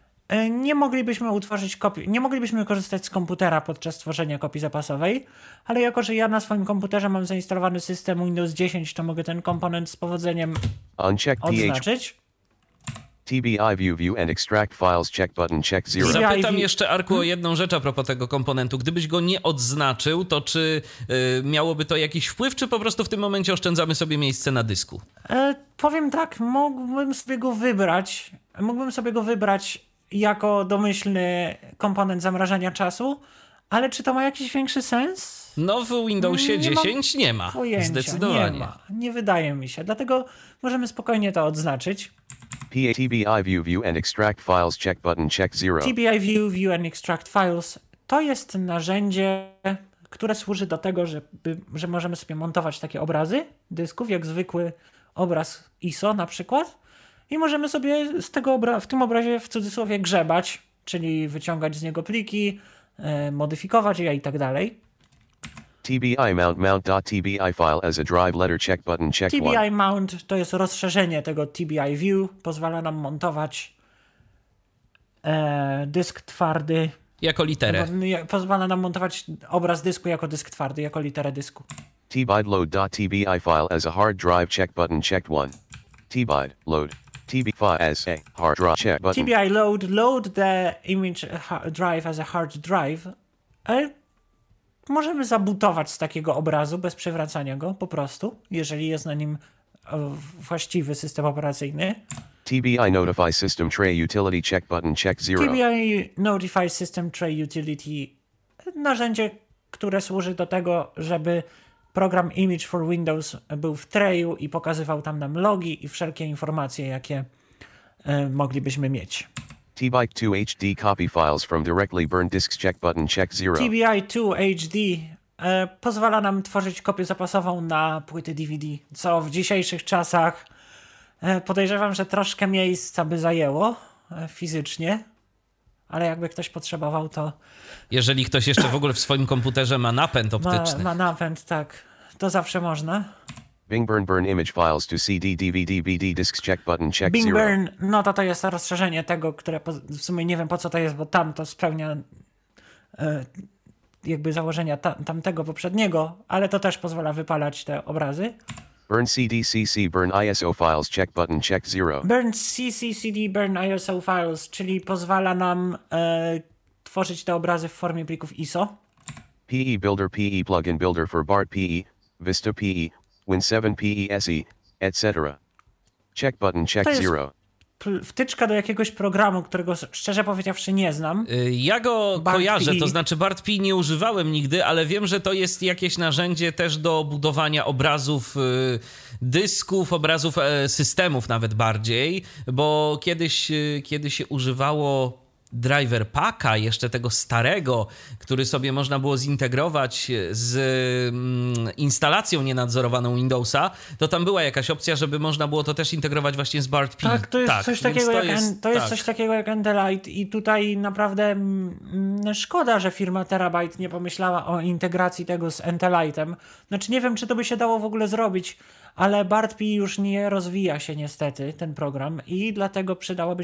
e, nie moglibyśmy utworzyć kopii, nie moglibyśmy korzystać z komputera podczas tworzenia kopii zapasowej, ale jako, że ja na swoim komputerze mam zainstalowany system Windows dziesięć, to mogę ten komponent z powodzeniem uncheck P H odznaczyć. T B I view view and extract files check button checked zero Za- Zapytam I- jeszcze, Arku, o jedną rzecz a propos tego komponentu. Gdybyś go nie odznaczył, to czy y, miałoby to jakiś wpływ, czy po prostu w tym momencie oszczędzamy sobie miejsce na dysku? E, powiem tak, mógłbym sobie go wybrać. Mógłbym sobie go wybrać jako domyślny komponent zamrażania czasu, ale czy to ma jakiś większy sens? No w Windowsie Nie mam dziesięć nie ma. Pojęcia, Zdecydowanie. nie ma. Nie wydaje mi się, dlatego możemy spokojnie to odznaczyć. P T B I view view and extract files check button checked zero T B I View, View and Extract Files to jest narzędzie, które służy do tego, żeby, że możemy sobie montować takie obrazy dysków, jak zwykły obraz I S O na przykład, i możemy sobie z tego obra- w tym obrazie w cudzysłowie grzebać, czyli wyciągać z niego pliki, e, modyfikować je i tak dalej. T B I mount mount.tbi file as a drive letter check button checked T B one I Mount to jest rozszerzenie tego T B I View, pozwala nam montować e, dysk twardy. Jako literę. Po- Pozwala nam montować obraz dysku jako dysk twardy, jako literę dysku. tbide load.tbi file as a hard drive check button checked one tbide load tb file as a hard drive check button T B I load, load the image ha- drive as a hard drive. Ale możemy zabutować z takiego obrazu bez przywracania go po prostu, jeżeli jest na nim e, właściwy system operacyjny. tbi notify system tray utility check button checked zero T B I Notify System Tray Utility, narzędzie, które służy do tego, żeby program Image for Windows był w trayu i pokazywał tam nam logi i wszelkie informacje, jakie e, moglibyśmy mieć. tbike two H D copy files from directly burned disks check button checked zero T B I two H D e, pozwala nam tworzyć kopię zapasową na płyty D V D, co w dzisiejszych czasach e, podejrzewam, że troszkę miejsca by zajęło e, fizycznie, ale jakby ktoś potrzebował, to Jeżeli ktoś jeszcze w ogóle w swoim komputerze ma napęd ma, optyczny. ma napęd, tak, to zawsze można. Bing burn burn image files to C D D V D B D disks check button checked Bing zero Burn, no to to jest rozszerzenie tego, które po, w sumie nie wiem po co to jest, bo tam to spełnia e, jakby założenia ta, tamtego poprzedniego, ale to też pozwala wypalać te obrazy. Burn C D C C, burn I S O files, check button, check zero. Burn C C C D, burn I S O files, czyli pozwala nam e, tworzyć te obrazy w formie plików I S O. P E Builder, P E Plugin Builder for B A R T P E, Vista P E, Win seven P E S E, et cetera. Check button, check To jest zero. pl- wtyczka do jakiegoś programu, którego s- szczerze powiedziawszy nie znam. Y, Ja go B A R T kojarzę, P E. to znaczy B A R T P E nie używałem nigdy, ale wiem, że to jest jakieś narzędzie też do budowania obrazów y, dysków, obrazów e, systemów nawet bardziej, bo kiedyś, y, kiedy się używało driver packa, jeszcze tego starego, który sobie można było zintegrować z mm, instalacją nienadzorowaną Windowsa, to tam była jakaś opcja, żeby można było to też integrować właśnie z B A R T P E. Tak, to jest, coś, więc takiego to jak, jest, en- to jest tak. coś takiego jak Endelite i tutaj naprawdę mm, szkoda, że firma Terabyte nie pomyślała o integracji tego z Entelite'em. Znaczy nie wiem, czy to by się dało w ogóle zrobić, ale B A R T P E już nie rozwija się niestety, ten program, i dlatego przydałoby